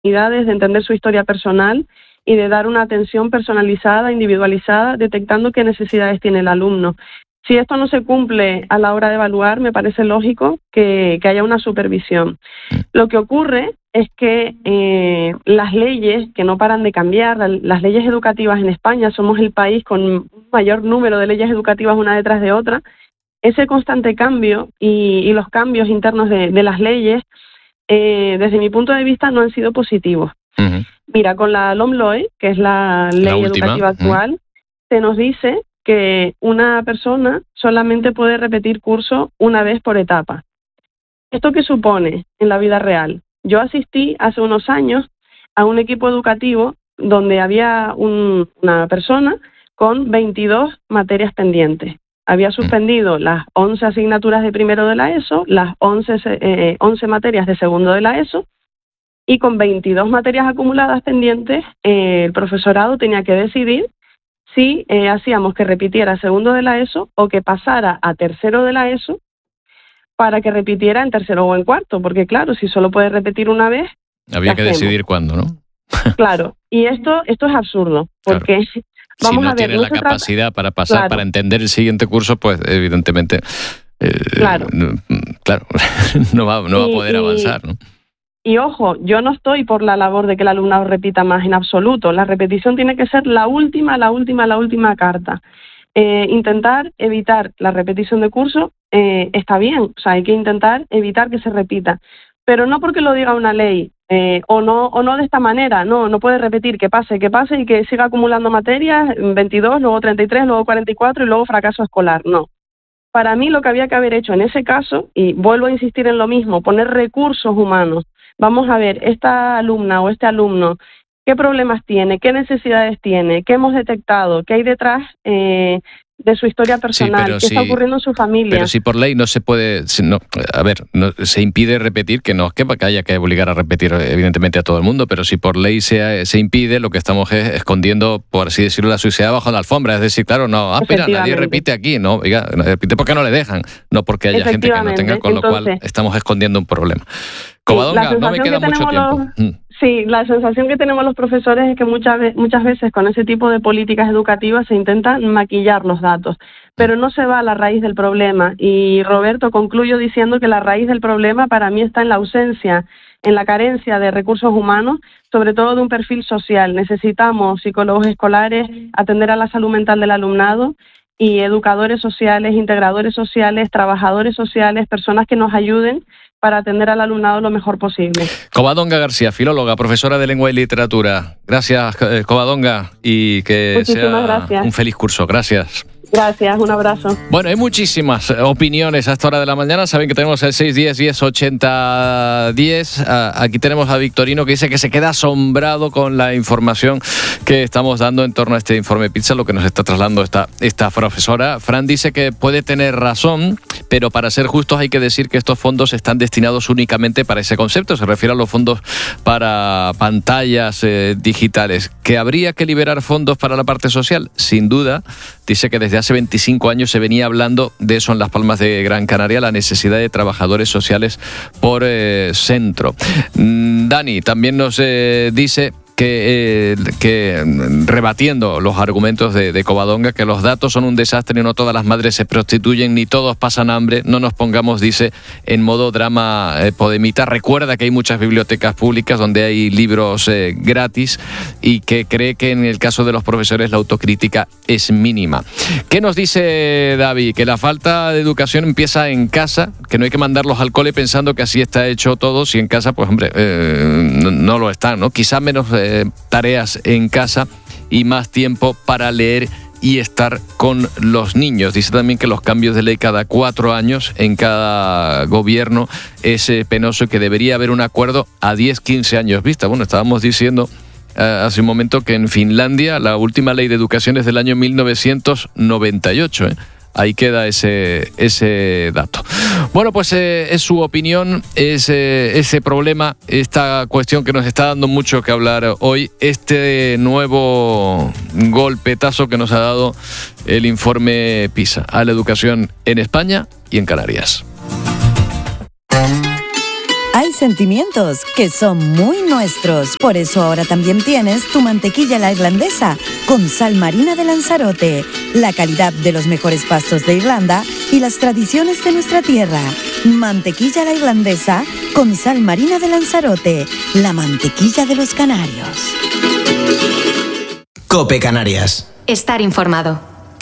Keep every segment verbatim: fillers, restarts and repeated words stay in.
oportunidades de entender su historia personal y de dar una atención personalizada, individualizada, detectando qué necesidades tiene el alumno. Si esto no se cumple a la hora de evaluar, me parece lógico que, que haya una supervisión. Lo que ocurre es que eh, las leyes, que no paran de cambiar, las leyes educativas en España, somos el país con un mayor número de leyes educativas una detrás de otra, ese constante cambio y, y los cambios internos de, de las leyes, eh, desde mi punto de vista, no han sido positivos. Uh-huh. Mira, con la LOMLOE, que es la ley la educativa actual, uh-huh. se nos dice que una persona solamente puede repetir curso una vez por etapa. ¿Esto qué supone en la vida real? Yo asistí hace unos años a un equipo educativo donde había un, una persona con veintidós materias pendientes. Había suspendido las once asignaturas de primero de la ESO, las once, eh, once materias de segundo de la ESO, y con veintidós materias acumuladas pendientes, eh, el profesorado tenía que decidir si eh, hacíamos que repitiera segundo de la ESO o que pasara a tercero de la ESO para que repitiera en tercero o en cuarto, porque claro, si solo puede repetir una vez... Había que decidir cuándo, ¿no? Claro, y esto esto es absurdo, porque... Claro. Vamos si no a ver, tiene no la capacidad trata... para pasar, claro. para entender el siguiente curso, pues evidentemente... Eh, claro. No, claro, no va, no va y, a poder avanzar, ¿no? Y ojo, yo no estoy por la labor de que el alumnado repita más en absoluto. La repetición tiene que ser la última, la última, la última carta. Eh, intentar evitar la repetición de curso eh, está bien, o sea, hay que intentar evitar que se repita, pero no porque lo diga una ley eh, o no o no de esta manera, no, no puede repetir, que pase, que pase y que siga acumulando materias, veintidós, luego treinta y tres, luego cuarenta y cuatro y luego fracaso escolar, no. Para mí lo que había que haber hecho en ese caso, y vuelvo a insistir en lo mismo, poner recursos humanos. Vamos a ver, esta alumna o este alumno, ¿qué problemas tiene? ¿Qué necesidades tiene? ¿Qué hemos detectado? ¿Qué hay detrás eh, de su historia personal? Sí, ¿Qué si, está ocurriendo en su familia? Pero si por ley no se puede... No, a ver, no, se impide repetir, que no es que haya que obligar a repetir evidentemente a todo el mundo, pero si por ley se, se impide, lo que estamos es escondiendo, por así decirlo, la suciedad bajo la alfombra. Es decir, claro, no, ah, mira, nadie repite aquí, no, oiga, repite porque no le dejan, no porque haya gente que no tenga, con Entonces, lo cual estamos escondiendo un problema. Covadonga, sí, no me queda mucho tiempo. Los, sí, la sensación que tenemos los profesores es que muchas, muchas veces con ese tipo de políticas educativas se intentan maquillar los datos, pero no se va a la raíz del problema. Y Roberto, concluyo diciendo que la raíz del problema para mí está en la ausencia, en la carencia de recursos humanos, sobre todo de un perfil social. Necesitamos psicólogos escolares, atender a la salud mental del alumnado, y educadores sociales, integradores sociales, trabajadores sociales, personas que nos ayuden para atender al alumnado lo mejor posible. Covadonga García, filóloga, profesora de Lengua y Literatura. Gracias, Covadonga, y que Muchísimas sea gracias. un feliz curso. Gracias. Gracias, un abrazo. Bueno, hay muchísimas opiniones a esta hora de la mañana. Saben que tenemos el seis diez, diez, ochenta, diez. Aquí tenemos a Victorino, que dice que se queda asombrado con la información que estamos dando en torno a este informe PISA, lo que nos está trasladando esta, esta profesora. Fran dice que puede tener razón, pero para ser justos hay que decir que estos fondos están destinados únicamente para ese concepto. Se refiere a los fondos para pantallas eh, digitales. ¿Que habría que liberar fondos para la parte social? Sin duda. Dice que desde hace veinticinco años se venía hablando de eso en Las Palmas de Gran Canaria, la necesidad de trabajadores sociales por eh, centro. Dani también nos eh, dice que, eh, que rebatiendo los argumentos de, de Covadonga, que los datos son un desastre y no todas las madres se prostituyen ni todos pasan hambre, no nos pongamos, dice, en modo drama eh, podemita. Recuerda que hay muchas bibliotecas públicas donde hay libros eh, gratis y que cree que en el caso de los profesores la autocrítica es mínima. ¿Qué nos dice David? Que la falta de educación empieza en casa, que no hay que mandarlos al cole pensando que así está hecho todo, si en casa, pues hombre, eh, no, no lo están, ¿no? Quizá menos eh, tareas en casa y más tiempo para leer y estar con los niños. Dice también que los cambios de ley cada cuatro años en cada gobierno es eh, penoso y que debería haber un acuerdo a diez, quince años vista. Bueno, estábamos diciendo eh, hace un momento que en Finlandia la última ley de educación es del año mil novecientos noventa y ocho, ¿eh? Ahí queda ese, ese dato. Bueno, pues eh, es su opinión, es eh, ese problema, esta cuestión que nos está dando mucho que hablar hoy, este nuevo golpetazo que nos ha dado el informe PISA a la educación en España y en Canarias. Hay hay sentimientos que son muy nuestros. Por eso ahora también tienes tu mantequilla la irlandesa con sal marina de Lanzarote, la calidad de los mejores pastos de Irlanda y las tradiciones de nuestra tierra. Mantequilla la irlandesa con sal marina de Lanzarote, la mantequilla de los canarios. COPE Canarias. Estar informado.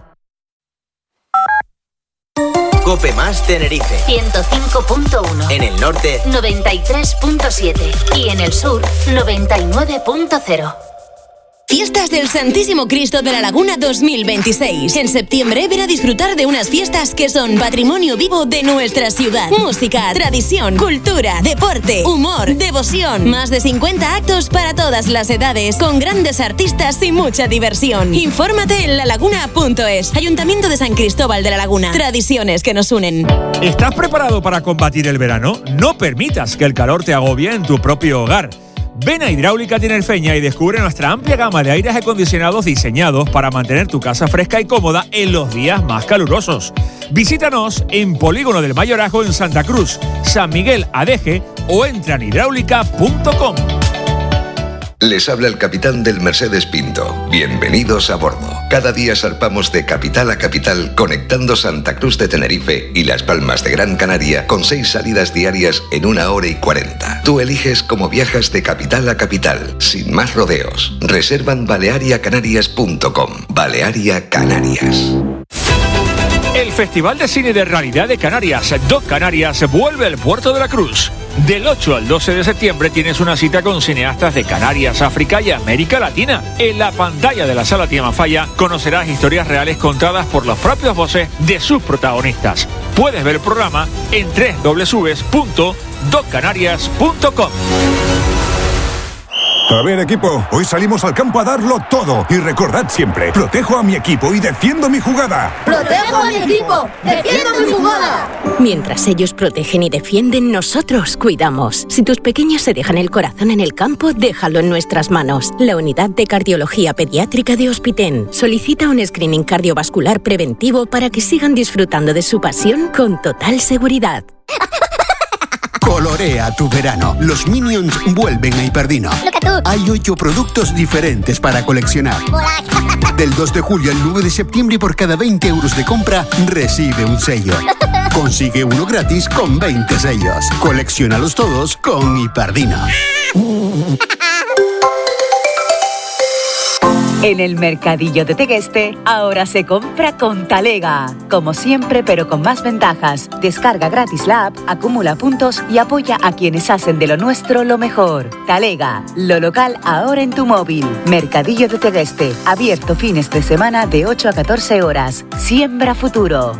COPE más Tenerife. ciento cinco punto uno. En el norte, noventa y tres punto siete. Y en el sur, noventa y nueve punto cero. Fiestas del Santísimo Cristo de la Laguna dos mil veintiséis. En septiembre ven a disfrutar de unas fiestas que son patrimonio vivo de nuestra ciudad. Música, tradición, cultura, deporte, humor, devoción. Más de cincuenta actos para todas las edades, con grandes artistas y mucha diversión. Infórmate en lalaguna punto es. Ayuntamiento de San Cristóbal de la Laguna. Tradiciones que nos unen. ¿Estás preparado para combatir el verano? No permitas que el calor te agobie en tu propio hogar. Ven a Hidráulica Tinerfeña y descubre nuestra amplia gama de aires acondicionados diseñados para mantener tu casa fresca y cómoda en los días más calurosos. Visítanos en Polígono del Mayorazgo en Santa Cruz, San Miguel Adeje o entra en hidráulica punto com. Les habla el capitán del Mercedes Pinto. Bienvenidos a bordo. Cada día zarpamos de capital a capital, conectando Santa Cruz de Tenerife y Las Palmas de Gran Canaria con seis salidas diarias en una hora y cuarenta. Tú eliges cómo viajas de capital a capital, sin más rodeos. Reserva en balearia canarias punto com. Balearia Canarias. El Festival de Cine de Realidad de Canarias, Doc Canarias, vuelve al Puerto de la Cruz. Del ocho al doce de septiembre tienes una cita con cineastas de Canarias, África y América Latina. En la pantalla de la Sala Tiamafaya conocerás historias reales contadas por las propias voces de sus protagonistas. Puedes ver el programa en doble u doble u doble u punto doc canarias punto com. A ver, equipo, hoy salimos al campo a darlo todo. Y recordad siempre, protejo a mi equipo y defiendo mi jugada. ¡Protejo a mi equipo! ¡Defiendo mi jugada! Mientras ellos protegen y defienden, nosotros cuidamos. Si tus pequeños se dejan el corazón en el campo, déjalo en nuestras manos. La Unidad de Cardiología Pediátrica de Hospitén solicita un screening cardiovascular preventivo para que sigan disfrutando de su pasión con total seguridad. Colorea tu verano. Los Minions vuelven a Hiperdino. Hay ocho productos diferentes para coleccionar. Del dos de julio al nueve de septiembre, por cada veinte euros de compra, recibe un sello. Consigue uno gratis con veinte sellos. Colecciónalos todos con Hiperdino. En el Mercadillo de Tegueste, ahora se compra con Talega. Como siempre, pero con más ventajas. Descarga gratis la app, acumula puntos y apoya a quienes hacen de lo nuestro lo mejor. Talega, lo local ahora en tu móvil. Mercadillo de Tegueste, abierto fines de semana de ocho a catorce horas. Siembra futuro.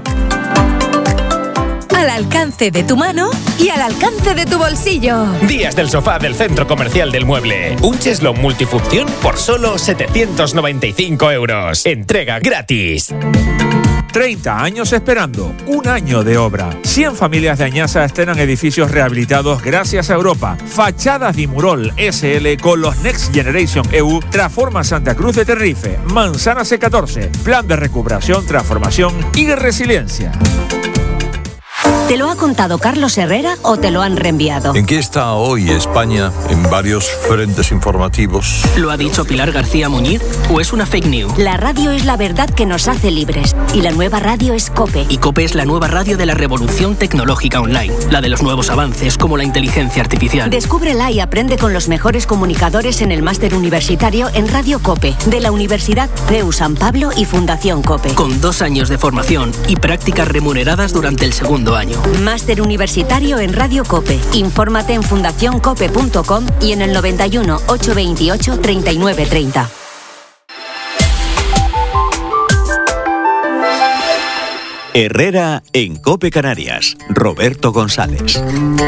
Al alcance de tu mano y al alcance de tu bolsillo. Días del sofá del Centro Comercial del Mueble. Un cheslón multifunción por solo setecientos noventa y cinco euros. Entrega gratis. treinta años esperando, un año de obra. cien familias de Añaza estrenan edificios rehabilitados gracias a Europa. Fachadas Dimurol S L con los Next Generation E U transforma Santa Cruz de Tenerife. Manzana C catorce, plan de recuperación, transformación y resiliencia. ¿Te lo ha contado Carlos Herrera o te lo han reenviado? ¿En qué está hoy España en varios frentes informativos? ¿Lo ha dicho Pilar García Muñiz o es una fake news? La radio es la verdad que nos hace libres y la nueva radio es COPE. Y COPE es la nueva radio de la revolución tecnológica online, la de los nuevos avances como la inteligencia artificial. Descúbrela y aprende con los mejores comunicadores en el máster universitario en Radio COPE de la Universidad C E U San Pablo y Fundación COPE. Con dos años de formación y prácticas remuneradas durante el segundo año. Máster universitario en Radio COPE. Infórmate en fundación cope punto com y en el noventa y uno, ochocientos veintiocho, treinta y nueve treinta. Herrera en COPE Canarias. Roberto González.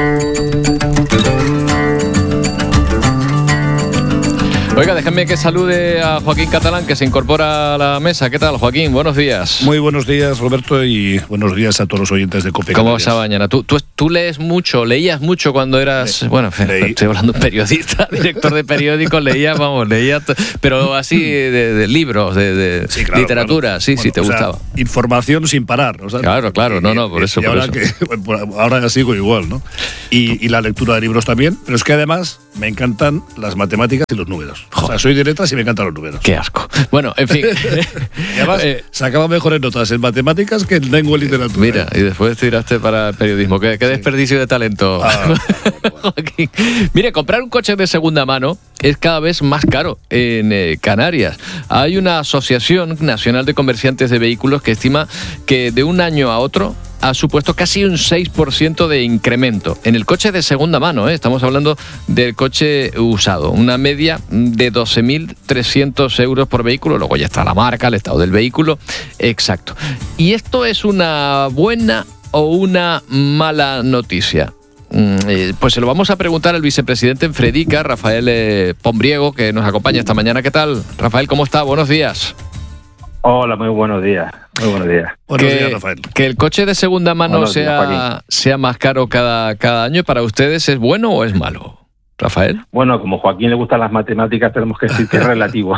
Oiga, déjenme que salude a Joaquín Catalán, que se incorpora a la mesa. ¿Qué tal, Joaquín? Buenos días. Muy buenos días, Roberto, y buenos días a todos los oyentes de COPE ¿Cómo Canarias. vas a mañana? ¿Tú, tú, tú lees mucho, leías mucho cuando eras, Le, bueno, leí. estoy hablando de periodista, director de periódicos, leías, vamos, leías, pero así de, de libros, de, de sí, claro, literatura, claro. sí, bueno, sí, te gustaba. Sea, información sin parar. O sea, claro, claro, y, no, no, por eso. Y por ahora, eso. Que, ahora sigo igual, ¿no? Y, y la lectura de libros también, pero es que además me encantan las matemáticas y los números. Joder. O sea, soy de letras y me encantan los números. Qué asco. Bueno, en fin. Y además, eh, sacaba mejores notas en matemáticas que en lengua y literatura. Mira, y después tiraste para el periodismo. Qué, qué sí. desperdicio de talento. Ah, Joaquín. Mire, comprar un coche de segunda mano es cada vez más caro en eh, Canarias. Hay una Asociación Nacional de Comerciantes de Vehículos que estima que de un año a otro ha supuesto casi un seis por ciento de incremento en el coche de segunda mano, ¿eh? Estamos hablando del coche usado, una media de doce mil trescientos euros por vehículo, luego ya está la marca, el estado del vehículo, exacto. ¿Y esto es una buena o una mala noticia? Pues se lo vamos a preguntar al vicepresidente en Fredica, Rafael eh, Pombriego, que nos acompaña esta mañana. ¿Qué tal, Rafael? ¿Cómo está? Buenos días. Hola, muy buenos días. Muy buenos días. Buenos que, días, Rafael. Que el coche de segunda mano buenos sea, días, sea más caro cada, cada año, ¿para ustedes es bueno o es malo? Rafael. Bueno, como a Joaquín le gustan las matemáticas, tenemos que decir que es relativo.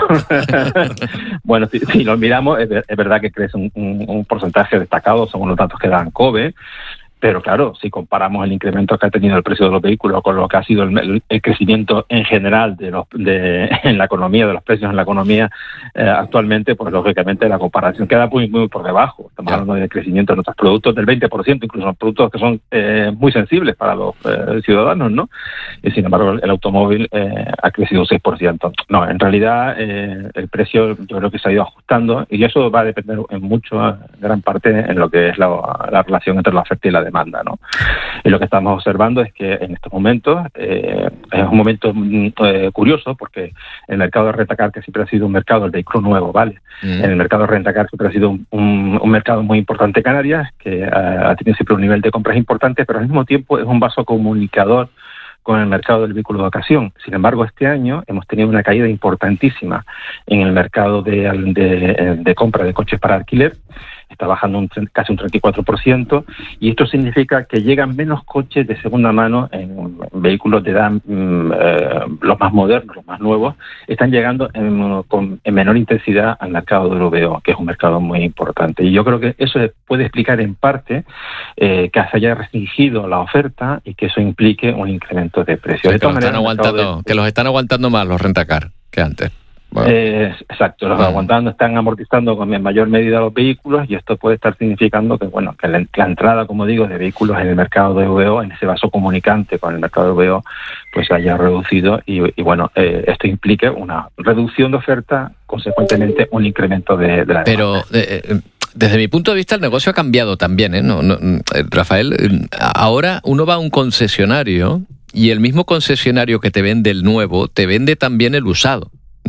Bueno, si, si lo miramos, es, es verdad que crece un, un, un porcentaje destacado, según los datos que dan COBE. Pero claro, si comparamos el incremento que ha tenido el precio de los vehículos con lo que ha sido el, el crecimiento en general de los de en la economía, de los precios en la economía eh, actualmente, pues lógicamente la comparación queda muy muy por debajo. Estamos yeah. hablando de crecimiento de otros productos del veinte por ciento, incluso productos que son eh, muy sensibles para los eh, ciudadanos, ¿no? Y sin embargo, el, el automóvil eh, ha crecido un seis por ciento. No, en realidad eh, el precio yo creo que se ha ido ajustando y eso va a depender en mucho, en gran parte, en lo que es la, la relación entre la oferta y la demanda. Demanda, ¿no? Y lo que estamos observando es que en estos momentos eh, es un momento eh, curioso porque el mercado de rentacar, que siempre ha sido un mercado, el vehículo nuevo, ¿vale? Mm. En el mercado de rentacar siempre ha sido un, un, un mercado muy importante en Canarias, que uh, ha tenido siempre un nivel de compras importante, pero al mismo tiempo es un vaso comunicador con el mercado del vehículo de ocasión. Sin embargo, este año hemos tenido una caída importantísima en el mercado de, de, de compra de coches para alquiler. Está bajando un, casi un treinta y cuatro por ciento y esto significa que llegan menos coches de segunda mano en vehículos de edad, eh, los más modernos, los más nuevos, están llegando en, con, en menor intensidad al mercado europeo, que es un mercado muy importante. Y yo creo que eso puede explicar en parte eh, que se haya restringido la oferta y que eso implique un incremento de precios. Sí, de todas que, maneras, los están aguantando, de... que los están aguantando más los rentacar que antes. Bueno. Eh, exacto, los ah. aguantando están amortizando con mayor medida los vehículos y esto puede estar significando que bueno que la, la entrada, como digo, de vehículos en el mercado de V O, en ese vaso comunicante con el mercado de V O, pues se haya reducido y, y bueno, eh, esto implica una reducción de oferta, consecuentemente un incremento de, de la demanda. Pero eh, desde mi punto de vista el negocio ha cambiado también, ¿eh? No, no, Rafael, ahora uno va a un concesionario y el mismo concesionario que te vende el nuevo te vende también el usado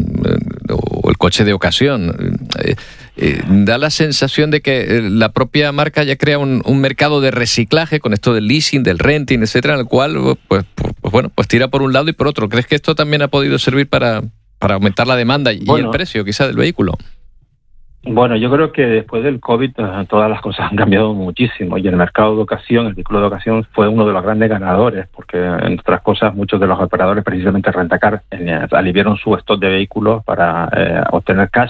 o el coche de ocasión. Eh, eh, da la sensación de que la propia marca ya crea un, un mercado de reciclaje con esto del leasing, del renting, etcétera, en el cual pues, pues bueno, pues tira por un lado y por otro. ¿Crees que esto también ha podido servir para, para aumentar la demanda y, bueno, y el precio quizá del vehículo? Bueno, yo creo que después del COVID todas las cosas han cambiado muchísimo y el mercado de ocasión, el vehículo de ocasión fue uno de los grandes ganadores porque, entre otras cosas, muchos de los operadores precisamente rentacar eh, aliviaron su stock de vehículos para eh, obtener cash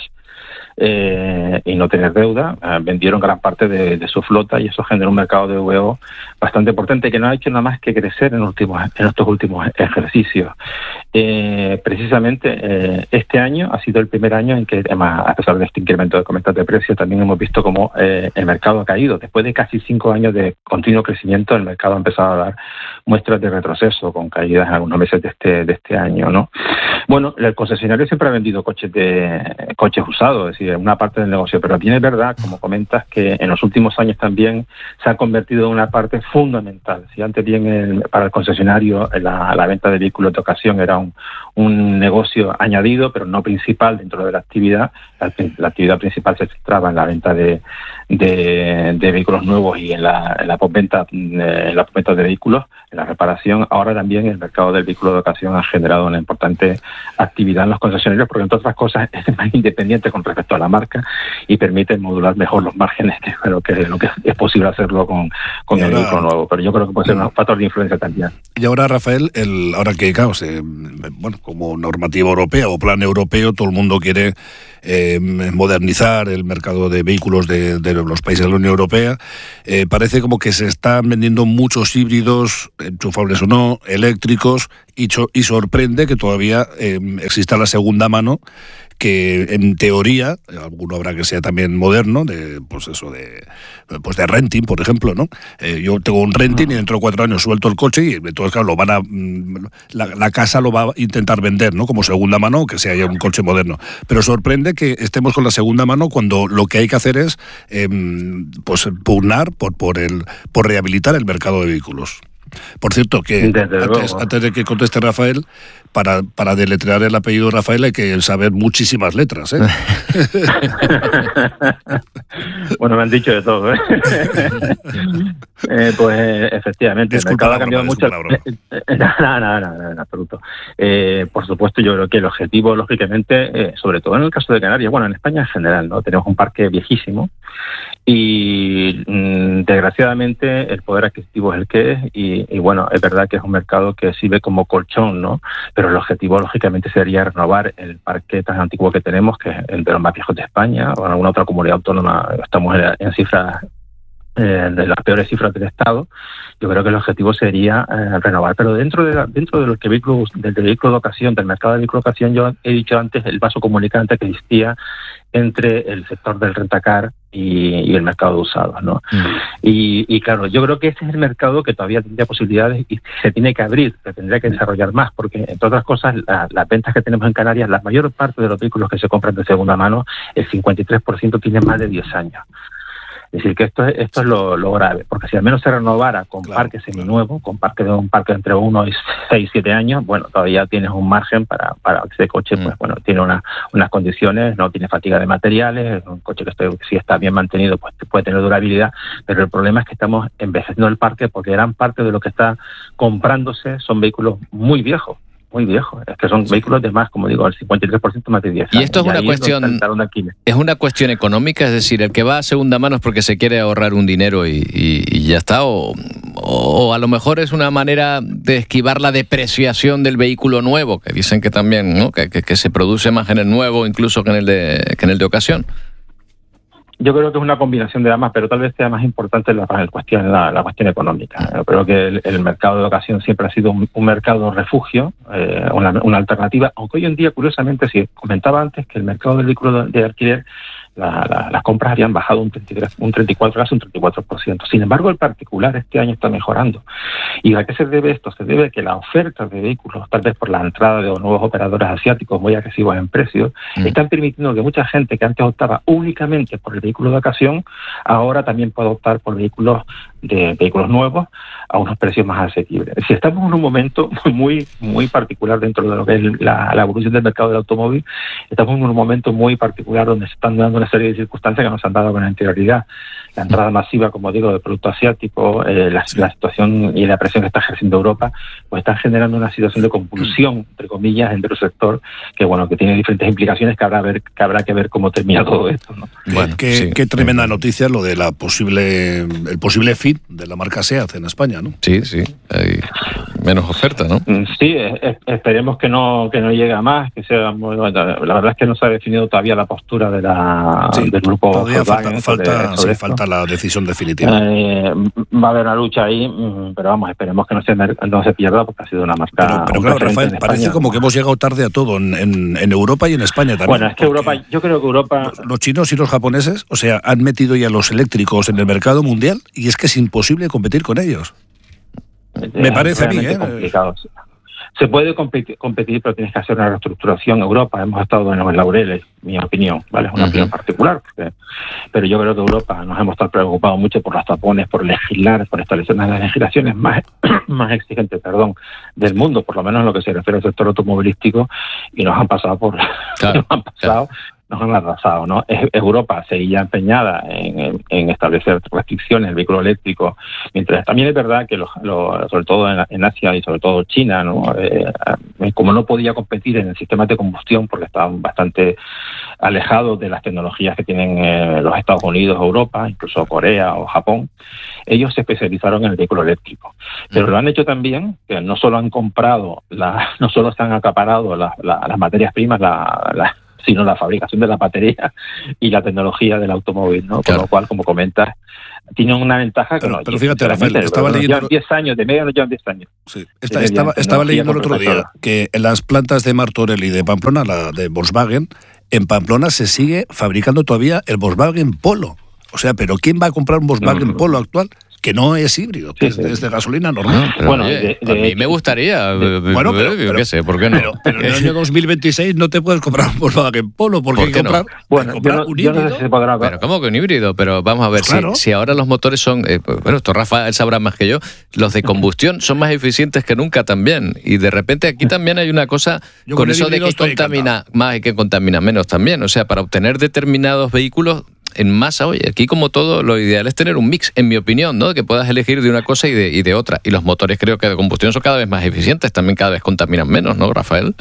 eh, y no tener deuda, eh, vendieron gran parte de, de su flota y eso generó un mercado de V O bastante importante que no ha hecho nada más que crecer en, últimos, en estos últimos ejercicios. Eh, precisamente eh, este año ha sido el primer año en que, además, a pesar de este incremento de cometas de precios, también hemos visto cómo eh, el mercado ha caído. Después de casi cinco años de continuo crecimiento, el mercado ha empezado a dar muestras de retroceso, con caídas en algunos meses de este, de este año, ¿no? Bueno, el concesionario siempre ha vendido coches de coches usados, es decir, una parte del negocio, pero bien es verdad, como comentas, que en los últimos años también se ha convertido en una parte fundamental. Si antes bien el, para el concesionario la, la venta de vehículos de ocasión era un, un negocio añadido, pero no principal dentro de la actividad, la, la actividad principal se centraba en la venta de, de, de vehículos nuevos y en la, en la postventa, en la postventa de vehículos, en la reparación. Ahora también el mercado del vehículo de ocasión ha generado una importante actividad en los concesionarios, porque entre otras cosas es más independiente con respecto a la marca y permite modular mejor los márgenes, que creo que lo que es posible hacerlo con, con el vehículo nuevo. Pero yo creo que puede ser un factor de influencia también. Y ahora, Rafael, el, ahora que, claro, se, bueno, como normativa europea o plan europeo, todo el mundo quiere eh, modernizar el mercado de vehículos de, de los países de la Unión Europea. Eh, parece como que se están vendiendo muchos híbridos, enchufables o no, eléctricos, y, cho, y sorprende que todavía eh, exista la segunda mano, que en teoría, alguno habrá que sea también moderno, de pues eso, de pues de renting, por ejemplo, ¿no? Eh, yo tengo un renting y dentro de cuatro años suelto el coche y entonces, claro, lo van a la, la casa lo va a intentar vender, ¿no? Como segunda mano, que sea ya un coche moderno. Pero sorprende que estemos con la segunda mano cuando lo que hay que hacer es eh, pues pugnar por por el por rehabilitar el mercado de vehículos. Por cierto, que antes, antes de que conteste Rafael, para, para deletrear el apellido Rafael hay que saber muchísimas letras, ¿eh? Bueno, me han dicho de todo, ¿eh? eh pues efectivamente, disculpa, el mercado ha cambiado mucho. No, no, no, no, en absoluto. Eh, por supuesto, yo creo que el objetivo, lógicamente, eh, sobre todo en el caso de Canarias, bueno, en España en general, ¿no? Tenemos un parque viejísimo y mmm, desgraciadamente el poder adquisitivo es el que es y, y bueno, es verdad que es un mercado que sirve como colchón, ¿no? Pero el objetivo lógicamente sería renovar el parque tan antiguo que tenemos, que es el de los más viejos de España, o en alguna otra comunidad autónoma estamos en, en cifras eh, de las peores cifras del Estado. Yo creo que el objetivo sería eh, renovar, pero dentro de la, dentro de los que vehículos, del vehículo de ocasión, del mercado de vehículo de ocasión, yo he dicho antes el vaso comunicante que existía entre el sector del rentacar y, y el mercado de usados, ¿no? Mm. Y, y claro, yo creo que ese es el mercado que todavía tendría posibilidades y se tiene que abrir, se tendría que desarrollar más, porque entre otras cosas, la, las ventas que tenemos en Canarias, la mayor parte de los vehículos que se compran de segunda mano, el cincuenta y tres por ciento tienen más de diez años. Es decir, que esto es, esto es lo, lo grave, porque si al menos se renovara con claro, parques seminuevos, con parque de un parque entre uno y seis, siete años, bueno, todavía tienes un margen para, para que ese coche, pues bueno, tiene una, unas condiciones, no tiene fatiga de materiales, es un coche que esté, si está bien mantenido, pues puede tener durabilidad, pero el problema es que estamos envejeciendo el parque porque gran parte de lo que está comprándose son vehículos muy viejos. Muy viejos, es que son sí. vehículos de más, como digo, el cincuenta y tres por ciento más de diez años. Y esto es una cuestión es una cuestión económica, es decir, el que va a segunda mano es porque se quiere ahorrar un dinero y, y, y ya está, o, o a lo mejor es una manera de esquivar la depreciación del vehículo nuevo, que dicen que también, ¿no? que, que, que se produce más en el nuevo incluso que en el de que en el de ocasión. Yo creo que es una combinación de ambas, pero tal vez sea más importante la, la, cuestión, la, la cuestión económica. Yo creo que el, el mercado de ocasión siempre ha sido un, un mercado refugio, eh, una, una alternativa, aunque hoy en día, curiosamente, si comentaba antes que el mercado del vehículo de, de alquiler, la, la, las compras habían bajado un treinta y tres, un treinta y cuatro, casi un treinta y cuatro por ciento. Sin embargo, el particular este año está mejorando. ¿Y a qué se debe esto? Se debe a que la oferta de vehículos, tal vez por la entrada de los nuevos operadores asiáticos muy agresivos en precios, mm. están permitiendo que mucha gente que antes optaba únicamente por el vehículo de ocasión, ahora también puede optar por vehículos de vehículos nuevos a unos precios más asequibles. Si estamos en un momento muy muy particular dentro de lo que es la, la evolución del mercado del automóvil, estamos en un momento muy particular donde se están dando una serie de circunstancias que nos han dado con anterioridad. La entrada masiva, como digo, de producto asiático, eh, la, la situación y la presión que está ejerciendo Europa, pues están generando una situación de compulsión, entre comillas, entre el sector, que bueno, que tiene diferentes implicaciones que habrá, ver, que, habrá que ver cómo termina todo esto, ¿no? Bueno, qué, sí. qué tremenda noticia lo de la posible el posible fin de la marca SEAT en España, ¿no? Sí, sí, hay menos oferta, ¿no? Sí, es, esperemos que no que no llegue a más, que sea muy, la verdad es que no se ha definido todavía la postura de la sí, del grupo todavía Volkswagen falta, sobre, falta, sobre sí, falta la decisión definitiva. Eh, va a haber una lucha ahí, pero vamos, esperemos que no se no se pierda porque ha sido una marca. Pero, pero claro, Rafael, parece como que hemos llegado tarde a todo en, en, en Europa y en España también. Bueno, es que Europa, yo creo que Europa... Los chinos y los japoneses, o sea, han metido ya los eléctricos en el mercado mundial y es que es imposible competir con ellos. Me parece a mí, ¿eh? Complicado. Se puede competir, competir, pero tienes que hacer una reestructuración. Europa, hemos estado en los laureles, mi opinión, ¿vale? Es una uh-huh. opinión particular, porque, pero yo creo que Europa nos hemos estado preocupados mucho por los tapones, por legislar, por establecer una de las legislaciones más, más exigentes, perdón, del mundo, por lo menos en lo que se refiere al sector automovilístico, y nos han pasado por, claro, nos han pasado, claro. nos han arrasado, ¿no? Europa seguía empeñada en, en establecer restricciones al vehículo eléctrico, mientras también es verdad que, los, los, sobre todo en, en Asia y sobre todo China, ¿no? Eh, como no podía competir en el sistema de combustión porque estaban bastante alejados de las tecnologías que tienen eh, los Estados Unidos, Europa, incluso Corea o Japón, ellos se especializaron en el vehículo eléctrico. Pero lo han hecho también, que no solo han comprado, la, no solo se han acaparado la, la, las materias primas, la, la sino la fabricación de la batería y la tecnología del automóvil, ¿no? Claro. Con lo cual, como comentas, tienen una ventaja que pero, no. Pero fíjate, Rafael, estaba leyendo... Llevan diez años, de media no llevan diez años. Sí. Esta, estaba estaba leyendo el otro día que en las plantas de Martorell y de Pamplona, la de Volkswagen, en Pamplona se sigue fabricando todavía el Volkswagen Polo. O sea, ¿pero quién va a comprar un Volkswagen mm. Polo actual? Que no es híbrido, que sí, es, de, es de gasolina normal. Pero, bueno, de, de, a mí me gustaría, de, bueno, pero, yo pero, qué sé, ¿por qué no? Pero, pero en el año dos mil veintiséis no te puedes comprar un Volkswagen Polo, porque ¿por hay que comprar, no? bueno, comprar no, un híbrido. No sé si podrá, pero ¿cómo que un híbrido? Pero vamos a ver, claro. si, si ahora los motores son, eh, bueno, esto Rafa sabrá más que yo, los de combustión son más eficientes que nunca también, y de repente aquí también hay una cosa yo con, con eso de que contamina más y que contamina menos también, o sea, para obtener determinados vehículos en masa, oye, aquí como todo, lo ideal es tener un mix, en mi opinión, ¿no? Que puedas elegir de una cosa y de, y de otra. Y los motores creo que de combustión son cada vez más eficientes, también cada vez contaminan menos, ¿no, Rafael?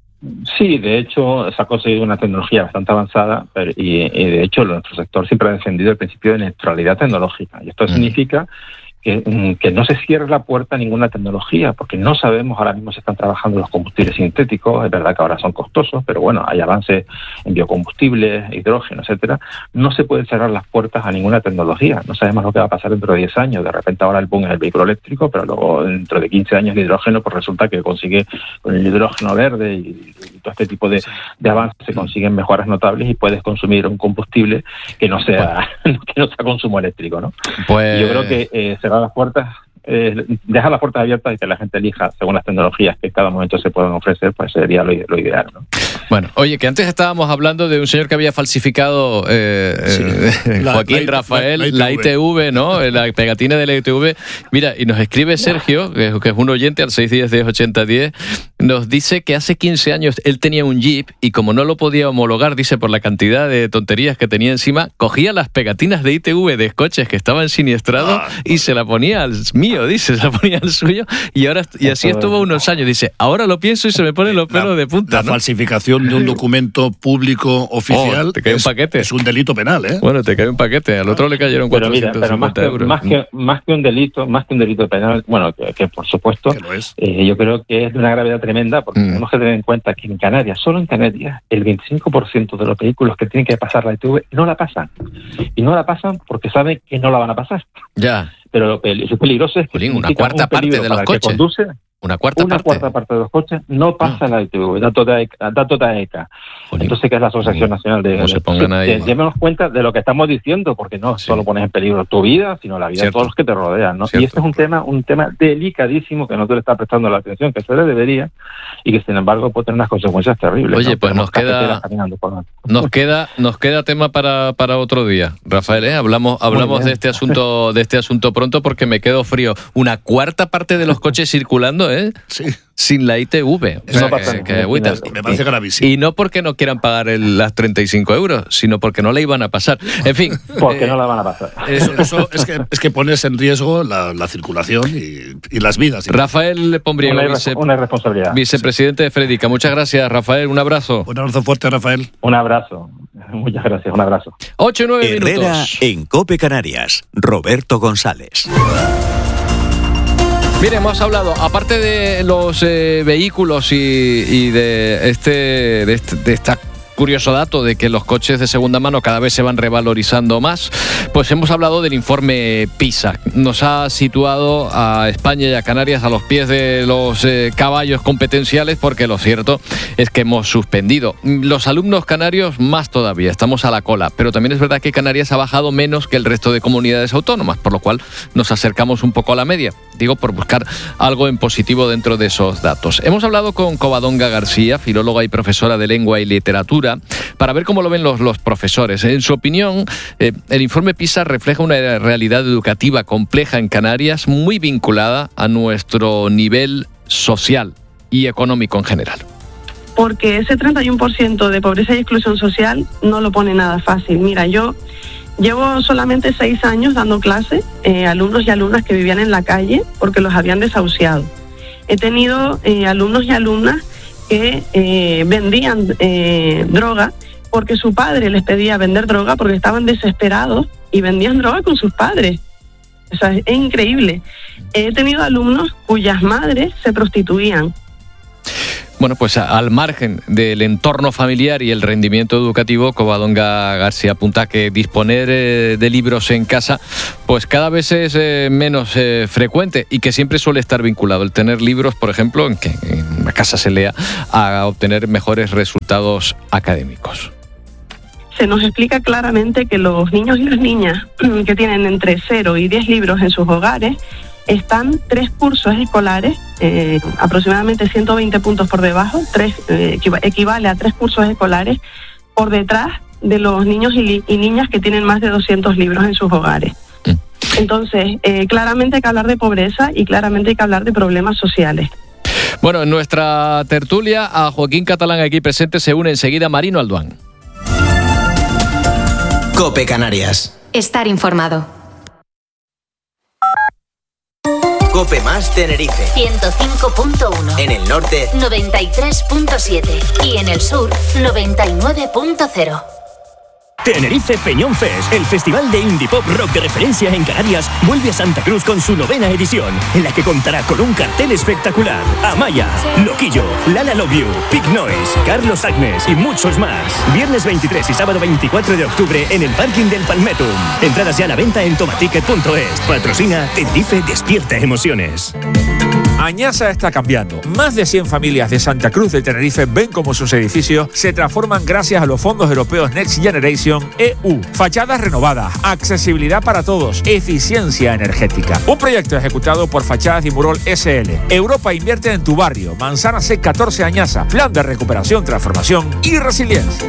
Sí, de hecho, se ha conseguido una tecnología bastante avanzada pero, y, y de hecho nuestro sector siempre ha defendido el principio de neutralidad tecnológica. Y esto mm. significa que, que no se cierre la puerta a ninguna tecnología, porque no sabemos, ahora mismo se están trabajando los combustibles sintéticos, es verdad que ahora son costosos, pero bueno, hay avances en biocombustibles, hidrógeno, etcétera. No se pueden cerrar las puertas a ninguna tecnología, no sabemos lo que va a pasar dentro de diez años, de repente ahora el boom es el vehículo eléctrico, pero luego dentro de quince años el hidrógeno, pues resulta que consigue con el hidrógeno verde y, y todo este tipo de, de avances se consiguen mejoras notables y puedes consumir un combustible que no sea, bueno. que no sea consumo eléctrico, ¿no? Pues... Yo creo que eh, se las puertas, eh, dejar las puertas abiertas y que la gente elija según las tecnologías que en cada momento se puedan ofrecer, pues sería lo, lo ideal, ¿no? Bueno, oye, que antes estábamos hablando de un señor que había falsificado, eh, sí. eh, la, Joaquín la, Rafael, la, la, la I T V, ¿no? La pegatina de la I T V. Mira, y nos escribe Sergio, que es, que es un oyente al seis uno cero, diez ochenta diez, nos dice que hace quince años él tenía un Jeep y como no lo podía homologar, dice, por la cantidad de tonterías que tenía encima, cogía las pegatinas de I T V de coches que estaban siniestrados ah, y se la ponía al mío, dice, se la ponía al suyo y ahora y así estuvo unos años. Dice, ahora lo pienso y se me ponen los pelos la, de punta, La ¿no? falsificación de un documento público oficial oh, te cae es, un paquete. Es un delito penal, ¿eh? Bueno, te cae un paquete. Al otro le cayeron cuatrocientos cincuenta euros. Más que, más que un delito, más que un delito penal, bueno, que, que por supuesto, que es. eh, yo creo que es de una gravedad tremenda, porque mm. tenemos que tener en cuenta que en Canarias, solo en Canarias, el veinticinco por ciento de los vehículos que tienen que pasar la I T V no la pasan. Y no la pasan porque saben que no la van a pasar. Ya. Pero lo peligroso es que Jolín, una cuarta parte de los coches. Conduce, una cuarta una parte. cuarta parte de los coches no pasa la I T V, datos de datos de A E C A. Entonces, ¿qué es la Asociación no, Nacional de... No se pongan ahí. Démonos cuenta de lo que estamos diciendo, porque no sí. solo pones en peligro tu vida, sino la vida Cierto. de todos los que te rodean, ¿no? Cierto. Y este es un tema un tema delicadísimo que no te le está prestando la atención que se le debería y que, sin embargo, puede tener unas consecuencias terribles. Oye, ¿no? pues nos queda, nos queda nos queda tema para, para otro día, Rafael, ¿eh? Hablamos, hablamos de este asunto de este asunto pronto porque me quedo frío. Una cuarta parte de los coches circulando, ¿eh? Sí. Sin la I T V. Eso o sea, que, que, que me parece gravísimo. Y no porque no quieran pagar el, las treinta y cinco euros, sino porque no la iban a pasar. En fin. Porque eh, no la van a pasar. Eso, eso es, que, es que pones en riesgo la, la circulación y, y las vidas. Rafael Pombriego, una, vice, una responsabilidad. vicepresidente de Fredica. Muchas gracias, Rafael. Un abrazo. Un abrazo fuerte, Rafael. Un abrazo. Muchas gracias. Un abrazo. Ocho y nueve Herrera minutos. En COPE Canarias. Roberto González. Mire, hemos hablado, aparte de los eh, vehículos y, y de este de, este, de esta curioso dato de que los coches de segunda mano cada vez se van revalorizando más, pues hemos hablado del informe PISA. Nos ha situado a España y a Canarias a los pies de los eh, caballos competenciales, porque lo cierto es que hemos suspendido. Los alumnos canarios más todavía, estamos a la cola, pero también es verdad que Canarias ha bajado menos que el resto de comunidades autónomas, por lo cual nos acercamos un poco a la media. Digo, por buscar algo en positivo dentro de esos datos. Hemos hablado con Covadonga García, filóloga y profesora de lengua y literatura, para ver cómo lo ven los, los profesores. En su opinión, eh, el informe PISA refleja una realidad educativa compleja en Canarias, muy vinculada a nuestro nivel social y económico en general. porque ese treinta y uno por ciento de pobreza y exclusión social no lo pone nada fácil. Mira, yo llevo solamente seis años dando clases eh, a alumnos y alumnas que vivían en la calle porque los habían desahuciado. He tenido eh, alumnos y alumnas que eh, vendían eh, droga porque su padre les pedía vender droga porque estaban desesperados y vendían droga con sus padres. O sea, es increíble. He tenido alumnos cuyas madres se prostituían. Bueno, pues al margen del entorno familiar y el rendimiento educativo, Covadonga García apunta que disponer eh, de libros en casa pues cada vez es eh, menos eh, frecuente y que siempre suele estar vinculado el tener libros, por ejemplo, en que en la casa se lea, a obtener mejores resultados académicos. Se nos explica claramente que los niños y las niñas que tienen entre cero y diez libros en sus hogares están tres cursos escolares, eh, aproximadamente ciento veinte puntos por debajo, tres, eh, equivale a tres cursos escolares por detrás de los niños y, y niñas que tienen más de doscientos libros en sus hogares. Entonces, eh, claramente hay que hablar de pobreza y claramente hay que hablar de problemas sociales. Bueno, en nuestra tertulia a Joaquín Catalán aquí presente se une enseguida Marino Alduán. COPE Canarias. Estar informado. COPE Más Tenerife. ciento cinco punto uno. En el norte, noventa y tres punto siete. Y en el sur, noventa y nueve punto cero. Tenerife Peñón Fest, el festival de indie pop rock de referencia en Canarias, vuelve a Santa Cruz con su novena edición, en la que contará con un cartel espectacular. Amaya, Loquillo, Lala Love You, Pig Noise, Carlos Agnes y muchos más. Viernes veintitrés y sábado veinticuatro de octubre en el parking del Palmetum. Entradas ya a la venta en tomaticket punto es. Patrocina Tenerife Despierta Emociones. Añasa está cambiando. Más de cien familias de Santa Cruz de Tenerife ven cómo sus edificios se transforman gracias a los fondos europeos Next Generation E U. Fachadas renovadas, accesibilidad para todos, eficiencia energética. Un proyecto ejecutado por Fachadas Dimurol S L. Europa invierte en tu barrio. Manzana C catorce Añasa. Plan de recuperación, transformación y resiliencia.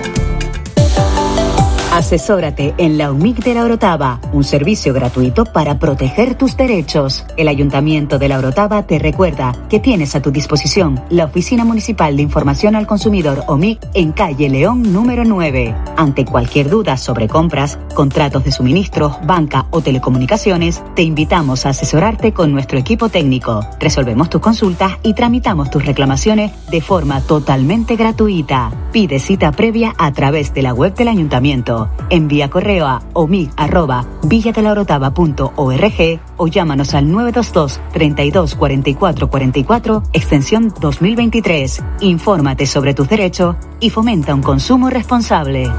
Asesórate en la U M I C de La Orotava, un servicio gratuito para proteger tus derechos. El Ayuntamiento de La Orotava te recuerda que tienes a tu disposición la Oficina Municipal de Información al Consumidor O M I C en calle León número nueve. Ante cualquier duda sobre compras, contratos de suministros, banca o telecomunicaciones, te invitamos a asesorarte con nuestro equipo técnico. Resolvemos tus consultas y tramitamos tus reclamaciones de forma totalmente gratuita. Pide cita previa a través de la web del Ayuntamiento. Envía correo a omic arroba villadelaorotava punto org o llámanos al nueve dos dos, treinta y dos, cuarenta y cuatro cuarenta y cuatro, extensión dos mil veintitrés. Infórmate sobre tus derechos y fomenta un consumo responsable.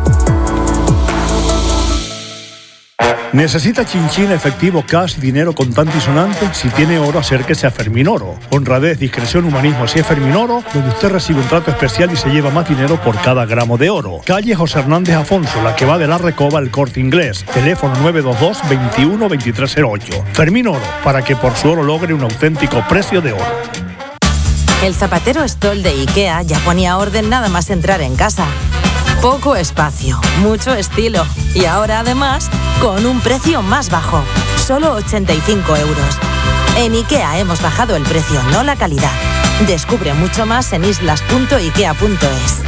¿Necesita chinchín, efectivo, cash, dinero contante y sonante? Si tiene oro, acérquese a Fermín Oro. Honradez, discreción, humanismo, así es Fermín Oro, donde usted recibe un trato especial y se lleva más dinero por cada gramo de oro. Calle José Hernández Afonso, la que va de la Recoba al Corte Inglés. Teléfono nueve dos dos, veintiuno, veintitrés cero ocho. Fermín Oro, para que por su oro logre un auténtico precio de oro. El zapatero Stoll de IKEA ya ponía orden nada más entrar en casa. Poco espacio, mucho estilo y ahora además con un precio más bajo, solo ochenta y cinco euros. En IKEA hemos bajado el precio, no la calidad. Descubre mucho más en islas punto ikea punto es.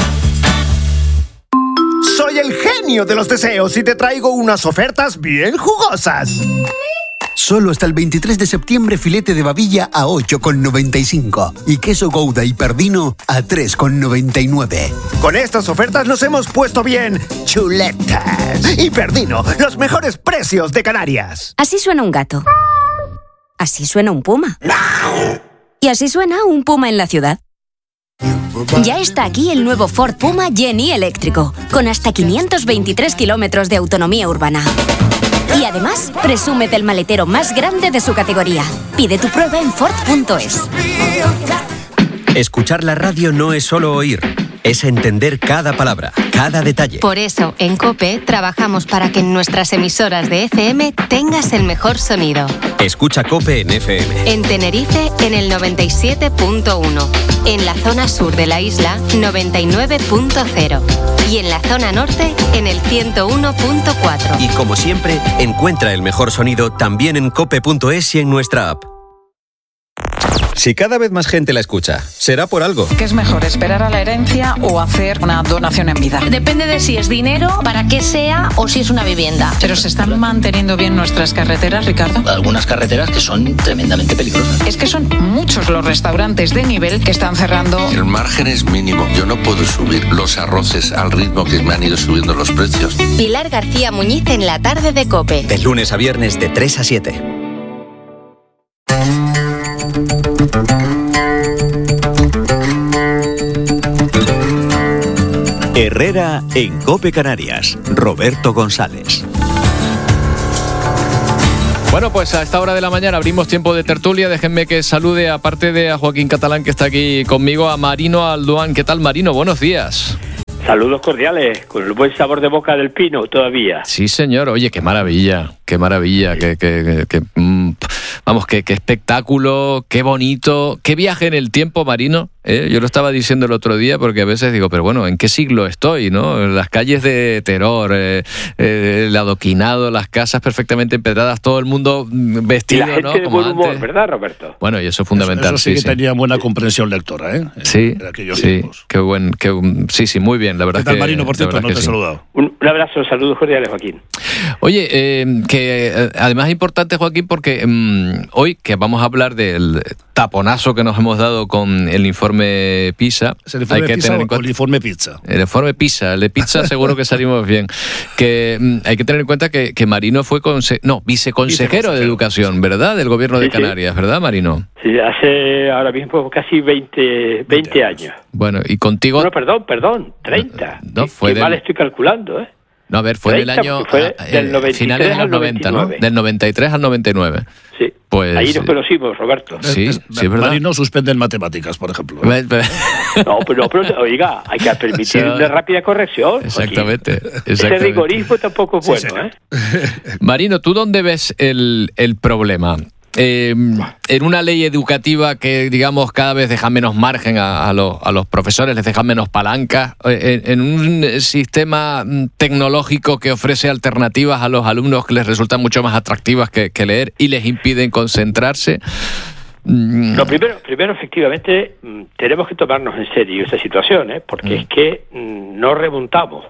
Soy el genio de los deseos y te traigo unas ofertas bien jugosas. Solo hasta el veintitrés de septiembre filete de babilla a ocho con noventa y cinco y queso Gouda y perdino a tres con noventa y nueve. Con estas ofertas nos hemos puesto bien chuletas. Y perdino, los mejores precios de Canarias. Así suena un gato. Así suena un puma. Y así suena un puma en la ciudad. Ya está aquí el nuevo Ford Puma Gen-E eléctrico, con hasta quinientos veintitrés kilómetros de autonomía urbana. Y además, presume del maletero más grande de su categoría. Pide tu prueba en Ford punto es. Escuchar la radio no es solo oír, es entender cada palabra, cada detalle. Por eso, en COPE, trabajamos para que en nuestras emisoras de F M tengas el mejor sonido. Escucha COPE en F M. En Tenerife, en el noventa y siete punto uno. En la zona sur de la isla, noventa y nueve punto cero. Y en la zona norte, en el ciento uno punto cuatro. Y como siempre, encuentra el mejor sonido también en cope punto es y en nuestra app. Si cada vez más gente la escucha, será por algo. ¿Qué es mejor, esperar a la herencia o hacer una donación en vida? Depende de si es dinero, para qué sea o si es una vivienda. ¿Pero se están manteniendo bien nuestras carreteras, Ricardo? Algunas carreteras que son tremendamente peligrosas. Es que son muchos los restaurantes de nivel que están cerrando. El margen es mínimo. Yo no puedo subir los arroces al ritmo que me han ido subiendo los precios. Pilar García Muñiz en la tarde de COPE. De lunes a viernes de tres a siete. Herrera en COPE Canarias. Roberto González. Bueno, pues a esta hora de la mañana abrimos tiempo de tertulia. Déjenme que salude, aparte de a Joaquín Catalán, que está aquí conmigo, a Marino Alduán. ¿Qué tal, Marino? Buenos días. Saludos cordiales, con el buen sabor de boca del pino todavía. Sí, señor. Oye, qué maravilla, qué maravilla, qué, qué, qué, mm, vamos, qué, qué espectáculo, qué bonito, qué viaje en el tiempo, Marino. ¿Eh? Yo lo estaba diciendo el otro día porque a veces digo, pero bueno, ¿en qué siglo estoy? ¿No? Las calles de terror, eh, eh, el adoquinado, las casas perfectamente empedradas, todo el mundo vestido, y la gente, ¿no? de Como buen humor, antes. ¿Verdad, Roberto? Bueno, y eso es fundamental. Eso, eso sí, sí que sí. tenía buena comprensión lectora, ¿eh? Sí, en aquellos sí, tiempos. qué buen, qué, sí, sí, muy bien, la verdad. ¿Qué tal, que, Marino? Por cierto, no te he sí. saludado. Un, un abrazo, saludos cordiales, Joaquín. Oye, eh, que eh, además es importante, Joaquín, porque mm, hoy que vamos a hablar del taponazo que nos hemos dado con el informe PISA. ¿Es el informe hay que PISA tener o en cuenta, el informe pizza? El informe PISA, el de pizza seguro que salimos bien. Que mm, hay que tener en cuenta que, que Marino fue conse- no, viceconsejero, viceconsejero de Educación, ¿verdad? Del gobierno sí, de Canarias, sí. ¿verdad, Marino? Sí, hace ahora mismo casi veinte, veinte años. Bueno, y contigo... No, perdón, perdón, treinta. No, fue Qué del... mal estoy calculando, ¿eh? No, a ver, fue del año... Fue del noventa y tres finales de los al noventa, noventa y nueve. ¿no? Del noventa y tres al noventa y nueve. Sí. Pues, ahí nos conocimos, Roberto. Sí, sí, es verdad. Marino suspende en matemáticas, por ejemplo. No, pero, pero oiga, hay que permitir o sea, una rápida corrección. Exactamente, exactamente. Ese rigorismo tampoco es bueno, sí, ¿eh? Marino, ¿tú dónde ves el, el problema? Eh, en una ley educativa que, digamos, cada vez deja menos margen a, a, los, a los profesores, les deja menos palancas, en, en un sistema tecnológico que ofrece alternativas a los alumnos que les resultan mucho más atractivas que, que leer y les impiden concentrarse. No, primero, primero efectivamente tenemos que tomarnos en serio esta situación, ¿eh? porque mm. es que no remontamos.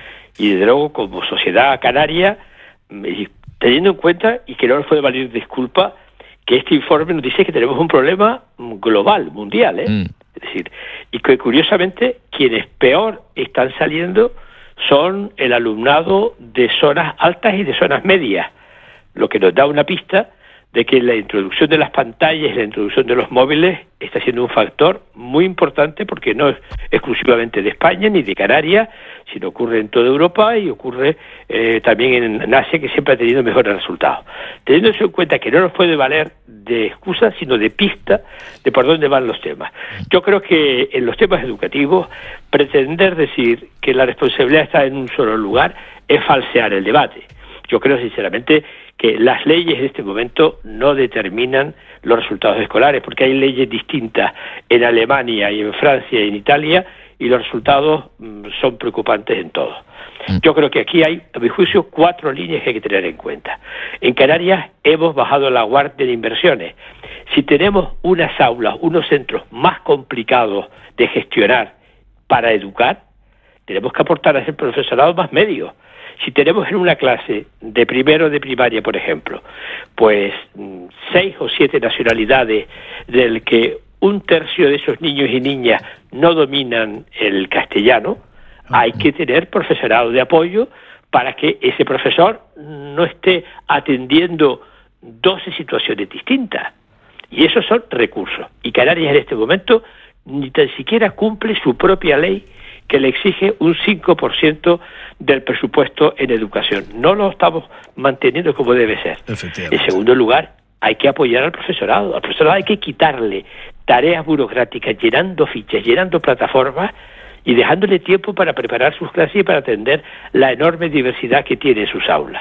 Y desde luego, como sociedad canaria, teniendo en cuenta, y que no nos puede valer disculpa, que este informe nos dice que tenemos un problema global, mundial, ¿eh? Mm. Es decir, y que curiosamente quienes peor están saliendo son el alumnado de zonas altas y de zonas medias, lo que nos da una pista de que la introducción de las pantallas, la introducción de los móviles está siendo un factor muy importante porque no es exclusivamente de España ni de Canarias, sino ocurre en toda Europa y ocurre eh, también en, en Asia, que siempre ha tenido mejores resultados. Teniendo eso en cuenta que no nos puede valer de excusa, sino de pista de por dónde van los temas. Yo creo que en los temas educativos, pretender decir que la responsabilidad está en un solo lugar es falsear el debate. Yo creo sinceramente que las leyes en este momento no determinan los resultados escolares, porque hay leyes distintas en Alemania y en Francia y en Italia, y los resultados mm, son preocupantes en todos. Yo creo que aquí hay, a mi juicio, cuatro líneas que hay que tener en cuenta. En Canarias hemos bajado la guardia en inversiones. Si tenemos unas aulas, unos centros más complicados de gestionar para educar, tenemos que aportar a ese profesorado más medios. Si tenemos en una clase de primero de primaria, por ejemplo, pues seis o siete nacionalidades del que un tercio de esos niños y niñas no dominan el castellano, hay que tener profesorado de apoyo para que ese profesor no esté atendiendo doce situaciones distintas. Y esos son recursos. Y Canarias en este momento ni tan siquiera cumple su propia ley que le exige un cinco por ciento del presupuesto en educación. No lo estamos manteniendo como debe ser. En segundo lugar, hay que apoyar al profesorado. Al profesorado hay que quitarle tareas burocráticas, llenando fichas, llenando plataformas y dejándole tiempo para preparar sus clases y para atender la enorme diversidad que tiene en sus aulas.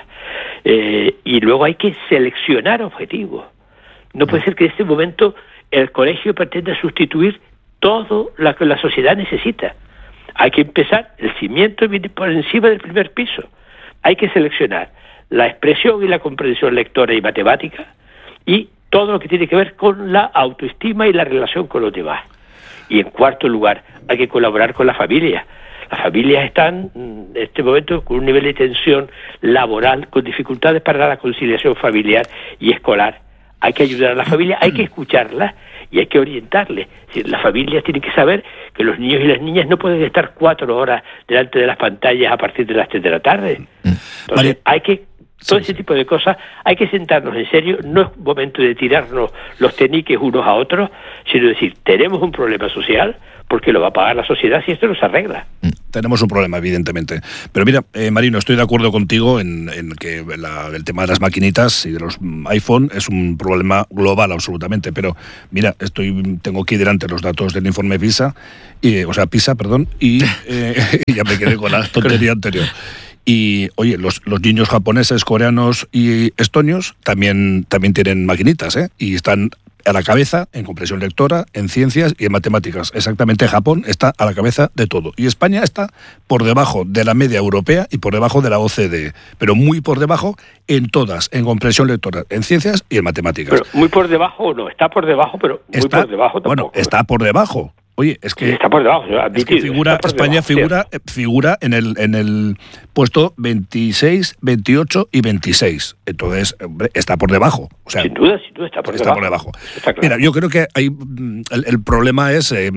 Eh, y luego hay que seleccionar objetivos. No puede ser que en este momento el colegio pretenda sustituir todo lo que la sociedad necesita. Hay que empezar el cimiento por encima del primer piso. Hay que seleccionar la expresión y la comprensión lectora y matemática y todo lo que tiene que ver con la autoestima y la relación con los demás. Y en cuarto lugar, hay que colaborar con la familia. Las familias están en este momento con un nivel de tensión laboral, con dificultades para la conciliación familiar y escolar. Hay que ayudar a la familia, hay que escucharla y hay que orientarle. Es decir, las familias tienen que saber que los niños y las niñas no pueden estar cuatro horas delante de las pantallas a partir de las tres de la tarde. Entonces, hay que, todo ese tipo de cosas, hay que sentarnos en serio. No es momento de tirarnos los teniques unos a otros, sino decir, tenemos un problema social, porque lo va a pagar la sociedad si esto no se arregla. Tenemos un problema, evidentemente. Pero mira, eh, Marino, estoy de acuerdo contigo en, en que la, el tema de las maquinitas y de los iPhone es un problema global absolutamente. Pero mira, estoy tengo aquí delante los datos del informe PISA, y, o sea, PISA, perdón, y eh, ya me quedé con la tontería anterior. Y, oye, los, los niños japoneses, coreanos y estonios también, también tienen maquinitas, ¿eh? Y están a la cabeza en comprensión lectora, en ciencias y en matemáticas. Exactamente, Japón está a la cabeza de todo. Y España está por debajo de la media europea y por debajo de la O C D E, pero muy por debajo en todas, en comprensión lectora, en ciencias y en matemáticas. Pero muy por debajo no, está por debajo, pero muy está, por debajo tampoco. Bueno, está por debajo. Oye, es que está por debajo, admitido, es que figura, por España debajo, figura ¿cierto? figura en el en el puesto veintiséis, veintiocho y veintiséis. Entonces, hombre, está por debajo. O sea, sin duda, sin duda está por está debajo. Por debajo. Está claro. Mira, yo creo que hay el, el problema es eh,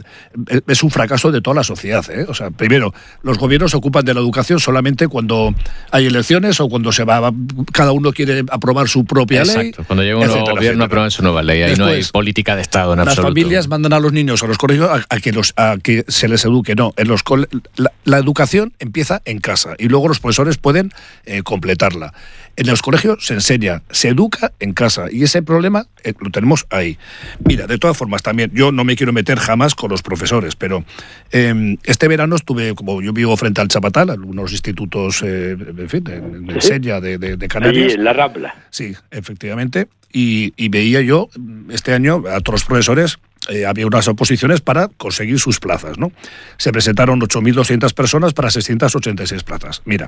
es un fracaso de toda la sociedad. ¿eh? O sea, primero, los gobiernos se ocupan de la educación solamente cuando hay elecciones o cuando se va cada uno quiere aprobar su propia Exacto. ley. Exacto. Cuando llega un nuevo gobierno aprueban su nueva ley. Ahí Después, no hay política de Estado en absoluto. Las familias mandan a los niños a los colegios A, a que los a que se les eduque. No, en los cole, la, la educación empieza en casa y luego los profesores pueden eh, completarla. En los colegios se enseña, se educa en casa y ese problema eh, lo tenemos ahí. Mira, de todas formas también, yo no me quiero meter jamás con los profesores, pero eh, este verano estuve, como yo vivo frente al Chapatal, algunos institutos, eh, en fin, en, en Sella de, de, de Canarias. Allí en la Rambla. Sí, efectivamente. Y, y veía yo este año a todos los profesores. Eh, había unas oposiciones para conseguir sus plazas, ¿no? Se presentaron ocho mil doscientas personas para seiscientas ochenta y seis plazas. Mira,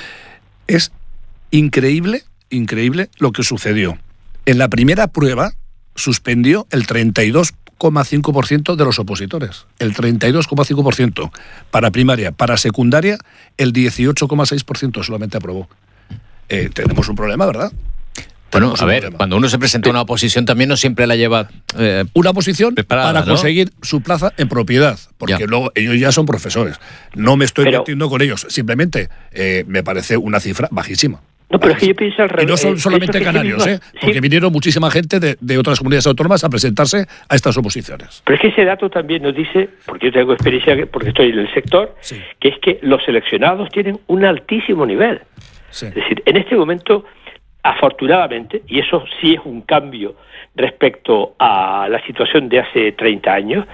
es increíble, increíble lo que sucedió. En la primera prueba suspendió el treinta y dos coma cinco por ciento de los opositores. El treinta y dos coma cinco por ciento para primaria. Para secundaria, el dieciocho coma seis por ciento solamente aprobó. Eh, tenemos un problema, ¿verdad? Bueno, a ver, problema. Cuando uno se presenta a una oposición también no siempre la lleva eh, una oposición preparada, para ¿no? conseguir su plaza en propiedad, porque ya. luego ellos ya son profesores. No me estoy pero, metiendo con ellos, simplemente eh, me parece una cifra bajísima. No, pero es que yo pienso al revés. Y no son solamente canarios, ¿eh? Porque sí. vinieron muchísima gente de, de otras comunidades autónomas a presentarse a estas oposiciones. Pero es que ese dato también nos dice, porque yo tengo experiencia, porque estoy en el sector, sí. que es que los seleccionados tienen un altísimo nivel. Sí. Es decir, en este momento, afortunadamente, y eso sí es un cambio respecto a la situación de hace treinta años,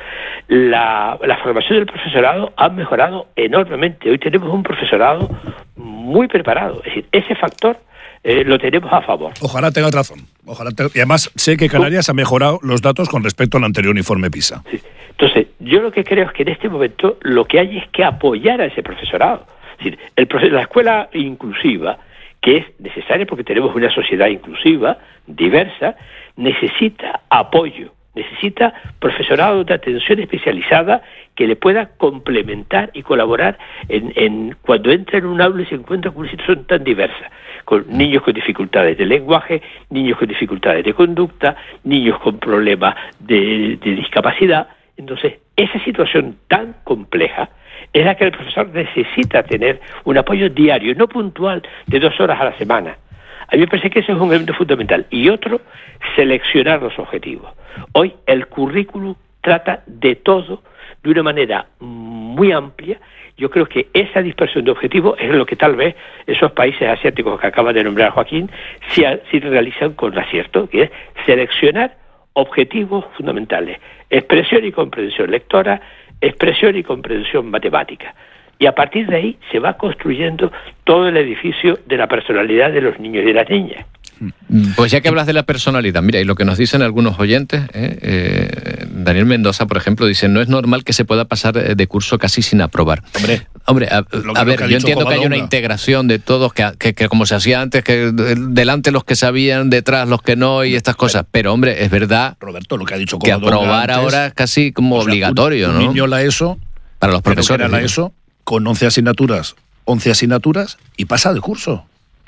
la, la formación del profesorado ha mejorado enormemente. Hoy tenemos un profesorado muy preparado. Es decir, ese factor eh, lo tenemos a favor. Ojalá tenga razón. Ojalá tenga... Y además sé que Canarias ha mejorado los datos con respecto al anterior informe PISA. Sí. Entonces, yo lo que creo es que en este momento lo que hay es que apoyar a ese profesorado. Es decir, el, la escuela inclusiva, que es necesaria porque tenemos una sociedad inclusiva, diversa, necesita apoyo, necesita profesorado de atención especializada que le pueda complementar y colaborar en, en cuando entra en un aula y se encuentra con una situación tan diversa, con niños con dificultades de lenguaje, niños con dificultades de conducta, niños con problemas de, de discapacidad. Entonces, esa situación tan compleja es la que el profesor necesita tener un apoyo diario, no puntual, de dos horas a la semana. A mí me parece que ese es un elemento fundamental. Y otro, seleccionar los objetivos. Hoy el currículum trata de todo de una manera muy amplia. Yo creo que esa dispersión de objetivos es lo que tal vez esos países asiáticos que acaba de nombrar Joaquín sí, sí realizan con acierto, que es seleccionar objetivos fundamentales. Expresión y comprensión lectora, expresión y comprensión matemática. Y a partir de ahí se va construyendo todo el edificio de la personalidad de los niños y de las niñas. Pues ya que hablas de la personalidad, mira, y lo que nos dicen algunos oyentes, eh, eh, Daniel Mendoza, por ejemplo, dice, no es normal que se pueda pasar de curso casi sin aprobar. Hombre, Hombre, a, que, a ver, que yo entiendo que hay una integración de todos, que, que, que como se hacía antes, que delante los que sabían, detrás los que no y estas cosas. Pero, hombre, es verdad, Roberto, lo que ha dicho que aprobar antes, ahora es casi como o sea, obligatorio, un, ¿no? Un niño la ESO, para los profesores. La ESO, con once asignaturas, once asignaturas y pasa de curso.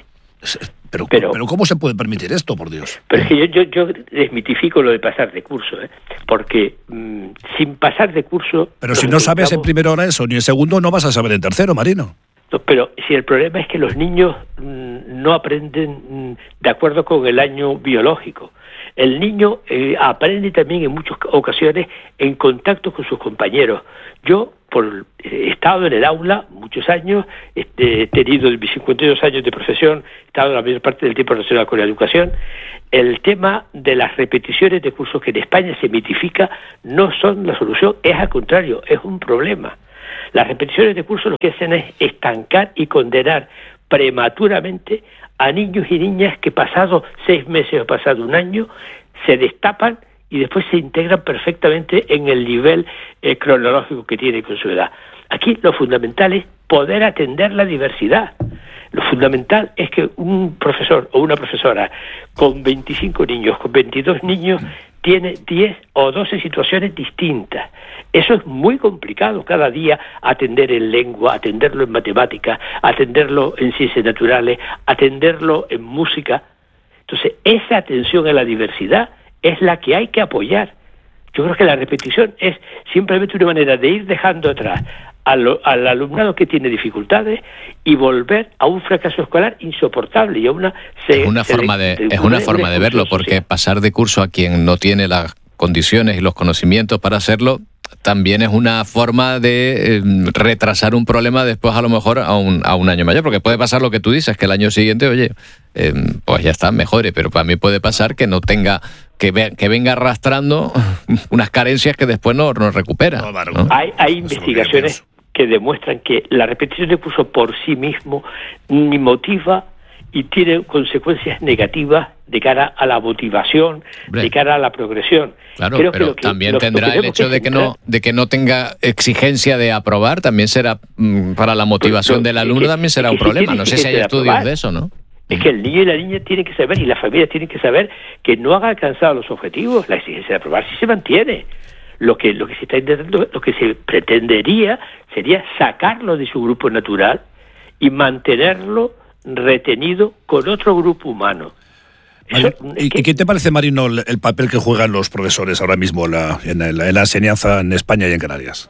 Pero, pero, pero ¿cómo se puede permitir esto, por Dios? Pero es que yo, yo, yo desmitifico lo de pasar de curso, ¿eh? Porque mmm, sin pasar de curso... Pero si no sabes en primero hora eso, ni en segundo, no vas a saber en tercero, Marino. No, pero si el problema es que los niños mmm, no aprenden mmm, de acuerdo con el año biológico. El niño eh, aprende también en muchas ocasiones en contacto con sus compañeros. Yo, por he estado en el aula muchos años, este, he tenido mis cincuenta y dos años de profesión, he estado la mayor parte del tiempo relacionado con la educación. El tema de las repeticiones de cursos que en España se mitifica no son la solución, es al contrario, es un problema. Las repeticiones de cursos lo que hacen es estancar y condenar prematuramente a niños y niñas que pasado seis meses o pasado un año se destapan y después se integran perfectamente en el nivel eh, cronológico que tiene con su edad. Aquí lo fundamental es poder atender la diversidad. Lo fundamental es que un profesor o una profesora con veinticinco niños, con veintidós niños, tiene diez o doce situaciones distintas. Eso es muy complicado cada día atender en lengua, atenderlo en matemáticas, atenderlo en ciencias naturales, atenderlo en música. Entonces, esa atención a la diversidad es la que hay que apoyar. Yo creo que la repetición es simplemente una manera de ir dejando atrás al, al alumnado que tiene dificultades y volver a un fracaso escolar insoportable y a una es una forma de, de es una de, forma de, de verlo, porque social. Pasar de curso a quien no tiene las condiciones y los conocimientos para hacerlo también es una forma de eh, retrasar un problema después a lo mejor a un, a un año mayor, porque puede pasar lo que tú dices, que el año siguiente, oye, eh, pues ya está, mejore, pero para mí puede pasar que no tenga, que, ve, que venga arrastrando unas carencias que después no, no recupera. ¿no? Hay, hay investigaciones que demuestran que la repetición de curso por sí mismo ni motiva y tiene consecuencias negativas de cara a la motivación, Hombre. de cara a la progresión. Claro, Creo pero que lo que, también lo, tendrá lo que el hecho de que no de que no tenga exigencia de aprobar, también será mmm, para la motivación pero, pero, del alumno que, también será un problema. No sé si hay estudios aprobar. de eso, ¿no? Es que el niño y la niña tienen que saber, y las familias tienen que saber, que no han alcanzado los objetivos. La exigencia de aprobar sí se mantiene. Lo que lo que se está intentando, lo que se pretendería sería sacarlo de su grupo natural y mantenerlo retenido con otro grupo humano. Eso, ¿Y que... qué te parece, Marino, el papel que juegan los profesores ahora mismo la, en, la, en la enseñanza en España y en Canarias?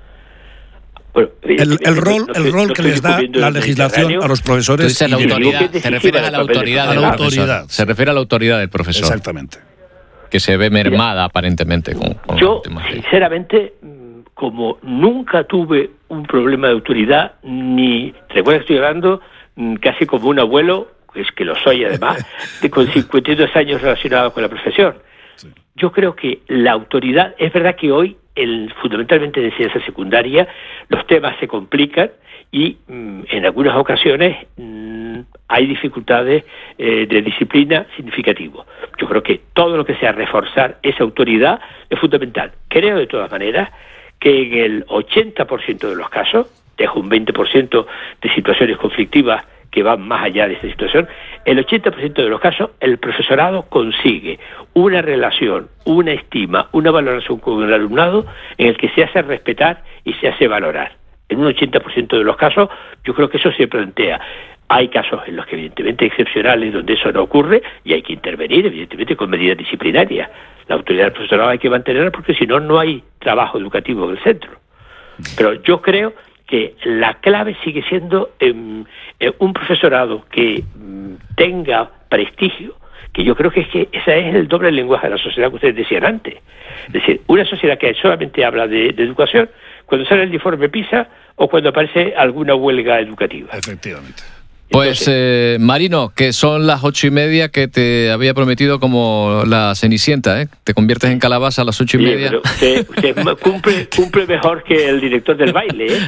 Bueno, el, el rol, el rol que les da la legislación a los profesores. La autoridad, se refiere a la autoridad, a la autoridad. Se refiere a la autoridad del profesor. Exactamente. Que se ve mermada aparentemente. Con, con yo, sinceramente, como nunca tuve un problema de autoridad, ni recuerda que estoy hablando casi como un abuelo, es que lo soy además, de con cincuenta y dos años relacionado con la profesión. Sí. Yo creo que la autoridad, es verdad que hoy, el, fundamentalmente en enseñanza secundaria, los temas se complican y mmm, en algunas ocasiones mmm, hay dificultades eh, de disciplina significativo. Yo creo que todo lo que sea reforzar esa autoridad es fundamental. Creo de todas maneras que en el ochenta por ciento de los casos, dejo un veinte por ciento de situaciones conflictivas que van más allá de esta situación, el ochenta por ciento de los casos el profesorado consigue una relación, una estima, una valoración con el alumnado en el que se hace respetar y se hace valorar. En un ochenta por ciento de los casos yo creo que eso se plantea. Hay casos en los que evidentemente excepcionales donde eso no ocurre y hay que intervenir evidentemente con medidas disciplinarias. La autoridad del profesorado hay que mantenerla porque si no, no hay trabajo educativo en el centro. Pero yo creo que la clave sigue siendo eh, eh, un profesorado que eh, tenga prestigio, que yo creo que es que ese es el doble lenguaje de la sociedad que ustedes decían antes. Es decir, una sociedad que solamente habla de, de educación cuando sale el informe PISA o cuando aparece alguna huelga educativa. Efectivamente. Pues, eh, Marino, que son las ocho y media que te había prometido como la Cenicienta, ¿eh? Te conviertes en calabaza a las ocho y sí, media. Pero usted, usted cumple, cumple mejor que el director del baile, ¿eh?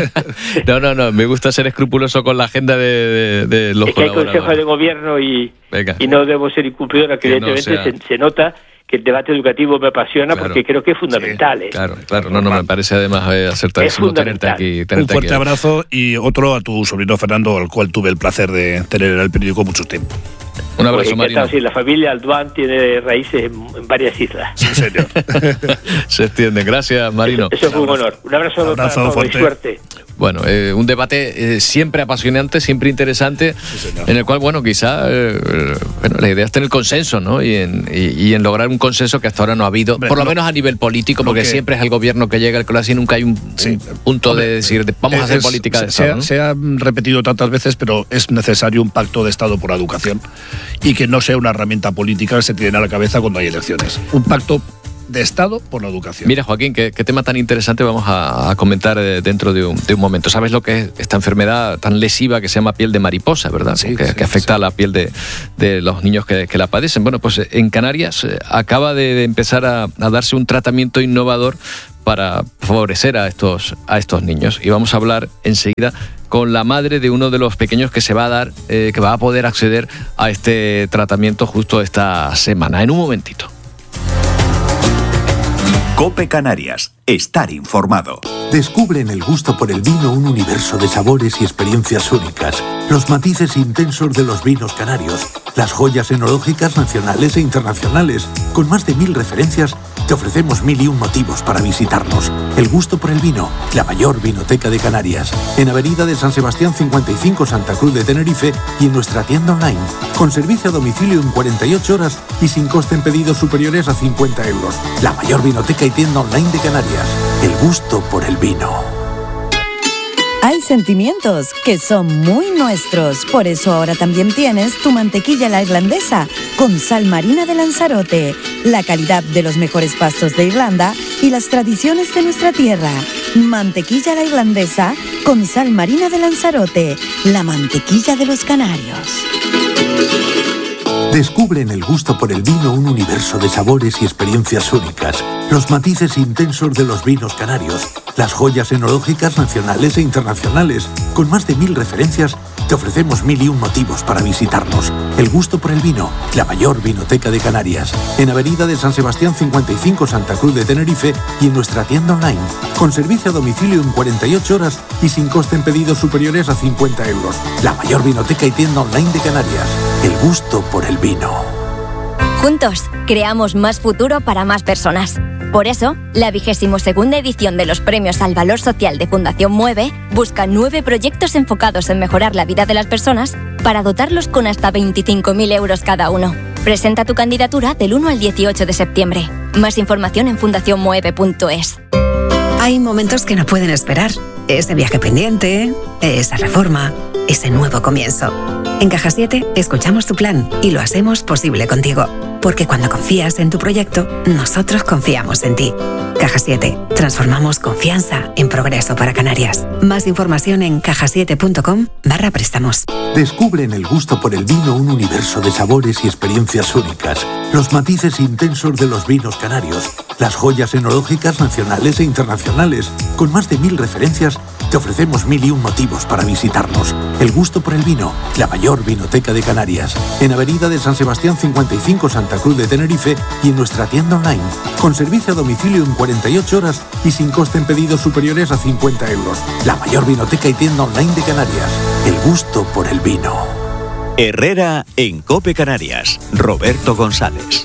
No, no, no, me gusta ser escrupuloso con la agenda de, de, de los es que hay colaboradores. consejo de gobierno y, y no debo ser incumplidora, que, que evidentemente no sea... se, se nota que el debate educativo me apasiona, claro, porque creo que es fundamental. Sí, ¿eh? Claro, claro, no, no, me parece además eh, acertadísimo tenerte aquí. Tenerte Un fuerte aquí. abrazo y otro a tu sobrino Fernando, al cual tuve el placer de tener en el periódico mucho tiempo. Un abrazo, pues, Marino. Sí, la familia Alduán tiene raíces en, en varias islas. Sí, en serio. Se extiende. Gracias, Marino. Eso, eso fue un honor. Un abrazo, un abrazo para todos y suerte. Bueno, eh, un debate eh, siempre apasionante, siempre interesante, sí, en el cual, bueno, quizá eh, bueno, la idea es tener consenso, ¿no? Y en, y, y en lograr un consenso que hasta ahora no ha habido, hombre, por lo, lo menos a nivel político, porque que, siempre es el gobierno que llega, el que lo hace, y nunca hay un, sí, un punto hombre, de decir, de, vamos es, a hacer política de se, Estado, ¿no? Se ha repetido tantas veces, pero es necesario un pacto de Estado por la educación y que no sea una herramienta política que se tiene a la cabeza cuando hay elecciones. Un pacto de Estado por la educación. Mira, Joaquín, qué, qué tema tan interesante vamos a, a comentar eh, dentro de un, de un momento. ¿Sabes lo que es esta enfermedad tan lesiva que se llama piel de mariposa, verdad? Sí, que, sí, que afecta sí. a la piel de, de los niños que, que la padecen. Bueno, pues en Canarias eh, acaba de, de empezar a, a darse un tratamiento innovador para favorecer a estos, a estos niños. Y vamos a hablar enseguida con la madre de uno de los pequeños que se va a dar, eh, que va a poder acceder a este tratamiento justo esta semana. En un momentito. COPE Canarias. Estar informado. Descubre en el gusto por el vino un universo de sabores y experiencias únicas. Los matices intensos de los vinos canarios. Las joyas enológicas nacionales e internacionales. Con más de mil referencias, te ofrecemos mil y un motivos para visitarnos. El gusto por el vino. La mayor vinoteca de Canarias. En Avenida de San Sebastián cincuenta y cinco, Santa Cruz de Tenerife, y en nuestra tienda online. Con servicio a domicilio en cuarenta y ocho horas y sin coste en pedidos superiores a cincuenta euros. La mayor vinoteca y tienda online de Canarias. El gusto por el vino. Hay sentimientos que son muy nuestros. Por eso ahora también tienes tu mantequilla a la irlandesa con sal marina de Lanzarote. La calidad de los mejores pastos de Irlanda y las tradiciones de nuestra tierra. Mantequilla a la irlandesa con sal marina de Lanzarote. La mantequilla de los canarios. Descubre en el gusto por el vino un universo de sabores y experiencias únicas. Los matices intensos de los vinos canarios. Las joyas enológicas nacionales e internacionales. Con más de mil referencias, te ofrecemos mil y un motivos para visitarnos. El gusto por el vino. La mayor vinoteca de Canarias. En Avenida de San Sebastián cincuenta y cinco, Santa Cruz de Tenerife, y en nuestra tienda online. Con servicio a domicilio en cuarenta y ocho horas y sin coste en pedidos superiores a cincuenta euros. La mayor vinoteca y tienda online de Canarias. El gusto por el vino. Juntos, creamos más futuro para más personas. Por eso, la vigésimo segunda edición de los Premios al Valor Social de Fundación Mueve busca nueve proyectos enfocados en mejorar la vida de las personas para dotarlos con hasta veinticinco mil euros cada uno. Presenta tu candidatura del uno al dieciocho de septiembre. Más información en fundación mueve punto es. Hay momentos que no pueden esperar. Ese viaje pendiente, esa reforma, ese nuevo comienzo. En Caja siete escuchamos tu plan y lo hacemos posible contigo. Porque cuando confías en tu proyecto, nosotros confiamos en ti. Caja siete. Transformamos confianza en progreso para Canarias. Más información en caja siete punto com barra préstamos. Descubre en el gusto por el vino un universo de sabores y experiencias únicas. Los matices intensos de los vinos canarios. Las joyas enológicas nacionales e internacionales. Con más de mil referencias, te ofrecemos mil y un motivos para visitarnos. El gusto por el vino. La mayor vinoteca de Canarias. En Avenida de San Sebastián cincuenta y cinco, Santa Cruz de Tenerife, y en nuestra tienda online. Con servicio a domicilio en cuarenta y ocho horas y sin coste en pedidos superiores a cincuenta euros. La mayor vinoteca y tienda online de Canarias. El gusto por el vino. Herrera en COPE Canarias. Roberto González.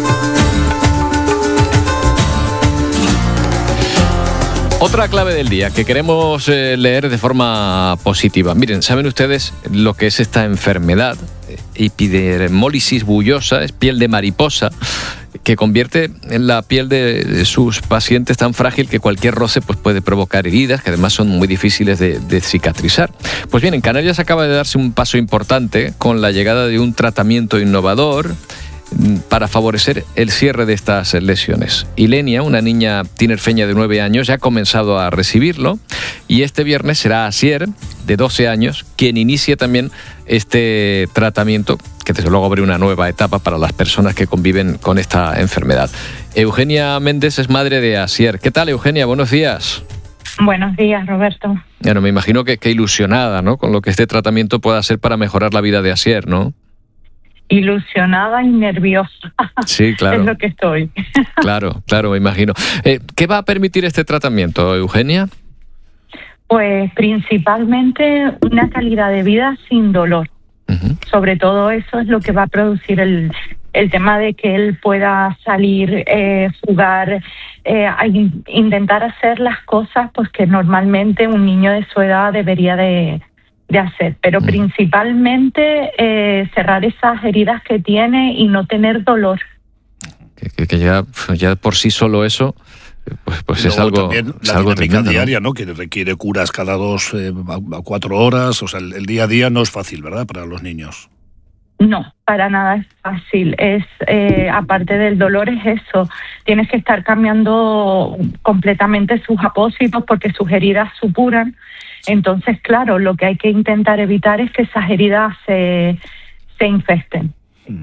Otra clave del día que queremos eh, leer de forma positiva. Miren, ¿saben ustedes lo que es esta enfermedad? Epidermólisis bullosa, es piel de mariposa, que convierte en la piel de sus pacientes tan frágil que cualquier roce pues, puede provocar heridas, que además son muy difíciles de, de cicatrizar. Pues bien, en Canarias acaba de darse un paso importante con la llegada de un tratamiento innovador para favorecer el cierre de estas lesiones. Ilenia, una niña tinerfeña de nueve años, ya ha comenzado a recibirlo y este viernes será Asier, de doce años, quien inicie también este tratamiento, que desde luego abre una nueva etapa para las personas que conviven con esta enfermedad. Eugenia Méndez es madre de Asier. ¿Qué tal, Eugenia? Buenos días. Buenos días, Roberto. Bueno, me imagino que, que ilusionada, ¿no?, con lo que este tratamiento pueda hacer para mejorar la vida de Asier, ¿no? ilusionada y nerviosa. Sí, claro. Es lo que estoy. Claro, claro, me imagino. Eh, ¿Qué va a permitir este tratamiento, Eugenia? Pues principalmente una calidad de vida sin dolor. Uh-huh. Sobre todo eso es lo que va a producir el, el tema de que él pueda salir, eh, jugar, eh, a in, intentar hacer las cosas pues que normalmente un niño de su edad debería de, de hacer. Pero uh-huh. principalmente eh, cerrar esas heridas que tiene y no tener dolor. Que, que, que ya, ya por sí solo eso... Pues, pues es algo, también es la algo dinámica tremendo, diaria, ¿no? ¿no? Que requiere curas cada dos eh, a, a cuatro horas. O sea, el, el día a día no es fácil, ¿verdad? Para los niños. No, para nada es fácil. Es eh, aparte del dolor es eso. Tienes que estar cambiando completamente sus apósitos porque sus heridas supuran. Entonces, claro, lo que hay que intentar evitar es que esas heridas se, se infesten.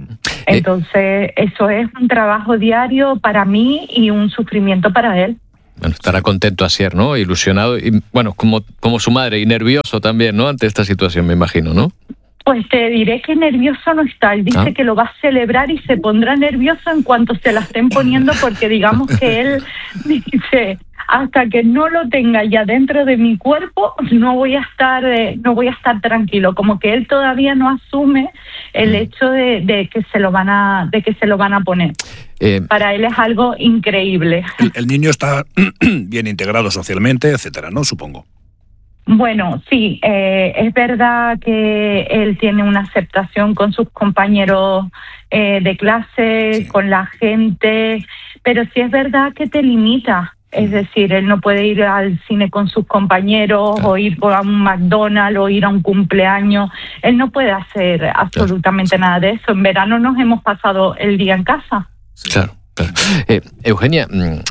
Entonces, eso es un trabajo diario para mí y un sufrimiento para él. Bueno, estará contento Asier, ¿no? Ilusionado y, bueno, como, como su madre, y nervioso también, ¿no? Ante esta situación, me imagino, ¿no? Pues te diré que nervioso no está. Él dice ¿Ah? que lo va a celebrar y se pondrá nervioso en cuanto se la estén poniendo, porque digamos que él dice... Hasta que no lo tenga ya dentro de mi cuerpo, no voy a estar, eh, no voy a estar tranquilo. Como que él todavía no asume el hecho de, de que se lo van a, de que se lo van a poner. Eh, Para él es algo increíble. El, el niño está bien integrado socialmente, etcétera, ¿no? Supongo. Bueno, sí, eh, es verdad que él tiene una aceptación con sus compañeros eh, de clase, sí. con la gente, pero sí es verdad que te limita. Es decir, él no puede ir al cine con sus compañeros, claro. o ir a un McDonald's, o ir a un cumpleaños. Él no puede hacer absolutamente claro. nada de eso. En verano nos hemos pasado el día en casa. Claro, claro. Eh, Eugenia,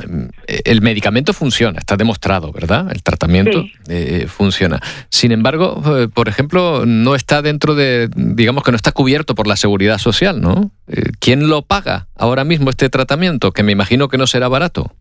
el medicamento funciona, está demostrado, ¿verdad? El tratamiento sí. eh, funciona. Sin embargo, eh, por ejemplo, no está dentro de, digamos que no está cubierto por la Seguridad Social, ¿no? Eh, ¿Quién lo paga ahora mismo este tratamiento? Que me imagino que no será barato.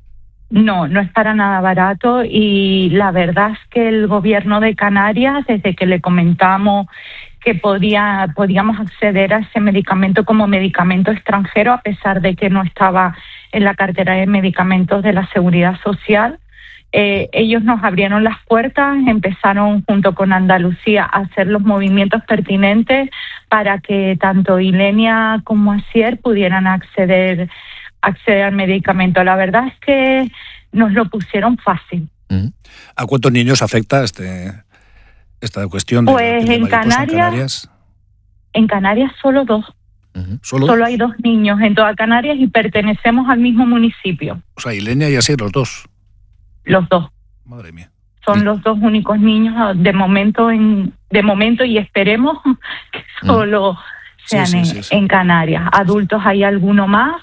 No, no es para nada barato y la verdad es que el gobierno de Canarias, desde que le comentamos que podía, podíamos acceder a ese medicamento como medicamento extranjero, a pesar de que no estaba en la cartera de medicamentos de la Seguridad Social, eh, ellos nos abrieron las puertas, empezaron junto con Andalucía a hacer los movimientos pertinentes para que tanto Ilenia como Asier pudieran acceder acceder al medicamento. La verdad es que nos lo pusieron fácil. ¿A cuántos niños afecta este esta cuestión de pues la en Canarias, en Canarias? En Canarias solo dos. Uh-huh. ¿Solo? Solo hay dos niños en toda Canarias y pertenecemos al mismo municipio. O sea, Ilenia y Asier, los dos. Los dos. Madre mía. Son los dos únicos niños de momento en de momento y esperemos que solo uh-huh. sean sí, sí, sí, sí. En, en Canarias. Adultos hay alguno más.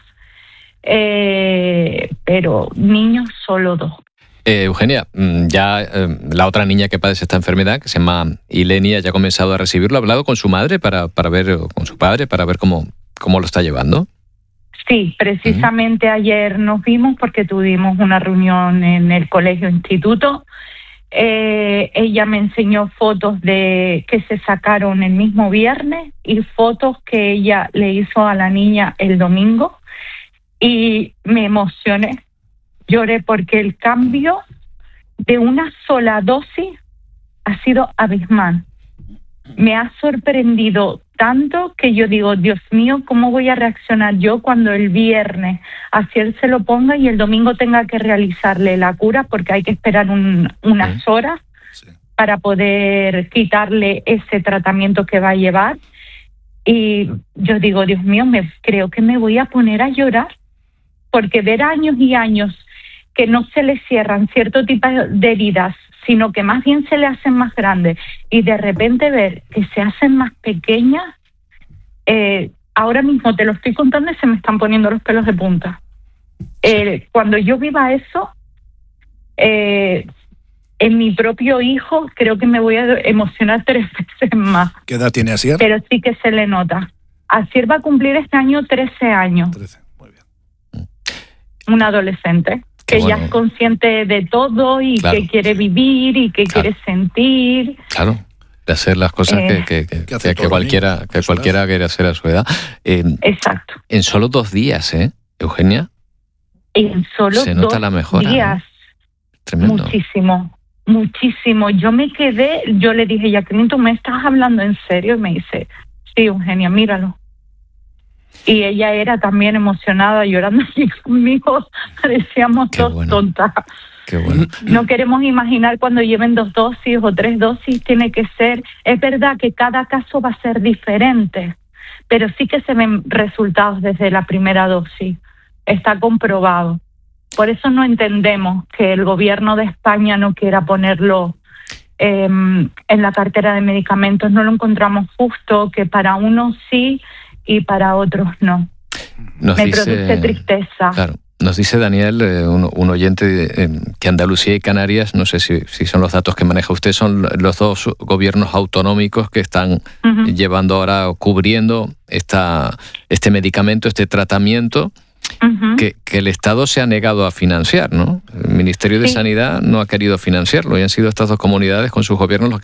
Eh, pero niños solo dos. Eh, Eugenia, ya eh, la otra niña que padece esta enfermedad, que se llama Ilenia, ya ha comenzado a recibirlo. ¿Ha hablado con su madre para, para ver, con su padre, para ver cómo, cómo lo está llevando? Sí, precisamente uh-huh. ayer nos vimos porque tuvimos una reunión en el colegio instituto. Eh, ella me enseñó fotos de que se sacaron el mismo viernes y fotos que ella le hizo a la niña el domingo. Y me emocioné, lloré porque el cambio de una sola dosis ha sido abismal. Me ha sorprendido tanto que yo digo, Dios mío, ¿cómo voy a reaccionar yo cuando el viernes Asier se lo ponga y el domingo tenga que realizarle la cura porque hay que esperar un, unas sí. horas sí. para poder quitarle ese tratamiento que va a llevar? Y yo digo, Dios mío, me creo que me voy a poner a llorar. Porque ver años y años que no se le cierran cierto tipo de heridas, sino que más bien se le hacen más grandes, y de repente ver que se hacen más pequeñas, eh, ahora mismo te lo estoy contando y se me están poniendo los pelos de punta. Eh, cuando yo viva eso, eh, en mi propio hijo, creo que me voy a emocionar tres veces más. ¿Qué edad tiene Asier? Pero sí que se le nota. Asier va a cumplir este año trece años. trece. Un adolescente que bueno. ya es consciente de todo y claro. que quiere vivir y que claro. quiere sentir. Claro. de hacer las cosas eh, que, que, que, que, que cualquiera que cualquiera quiere hacer a su edad. Eh, Exacto. En solo dos días, ¿eh, Eugenia? En solo Se nota dos la mejora, días. ¿no? Tremendo. Muchísimo, muchísimo. Yo me quedé, yo le dije, Jacqueline, ¿tú me estás hablando en serio? Y me dice, sí, Eugenia, míralo. Y ella era también emocionada, llorando aquí conmigo. Parecíamos Qué dos bueno. tontas. Qué bueno. No queremos imaginar cuando lleven dos dosis o tres dosis, tiene que ser. Es verdad que cada caso va a ser diferente, pero sí que se ven resultados desde la primera dosis. Está comprobado. Por eso no entendemos que el gobierno de España no quiera ponerlo eh, en la cartera de medicamentos. No lo encontramos justo, que para unos sí y para otros no. Nos Me dice, produce tristeza. Claro. Nos dice Daniel, eh, un, un oyente, eh, que Andalucía y Canarias, no sé si, si son los datos que maneja usted, son los dos gobiernos autonómicos que están uh-huh. llevando ahora, cubriendo esta, este medicamento, este tratamiento, uh-huh. que, que el Estado se ha negado a financiar, ¿no? El Ministerio de sí. Sanidad no ha querido financiarlo y han sido estas dos comunidades con sus gobiernos los que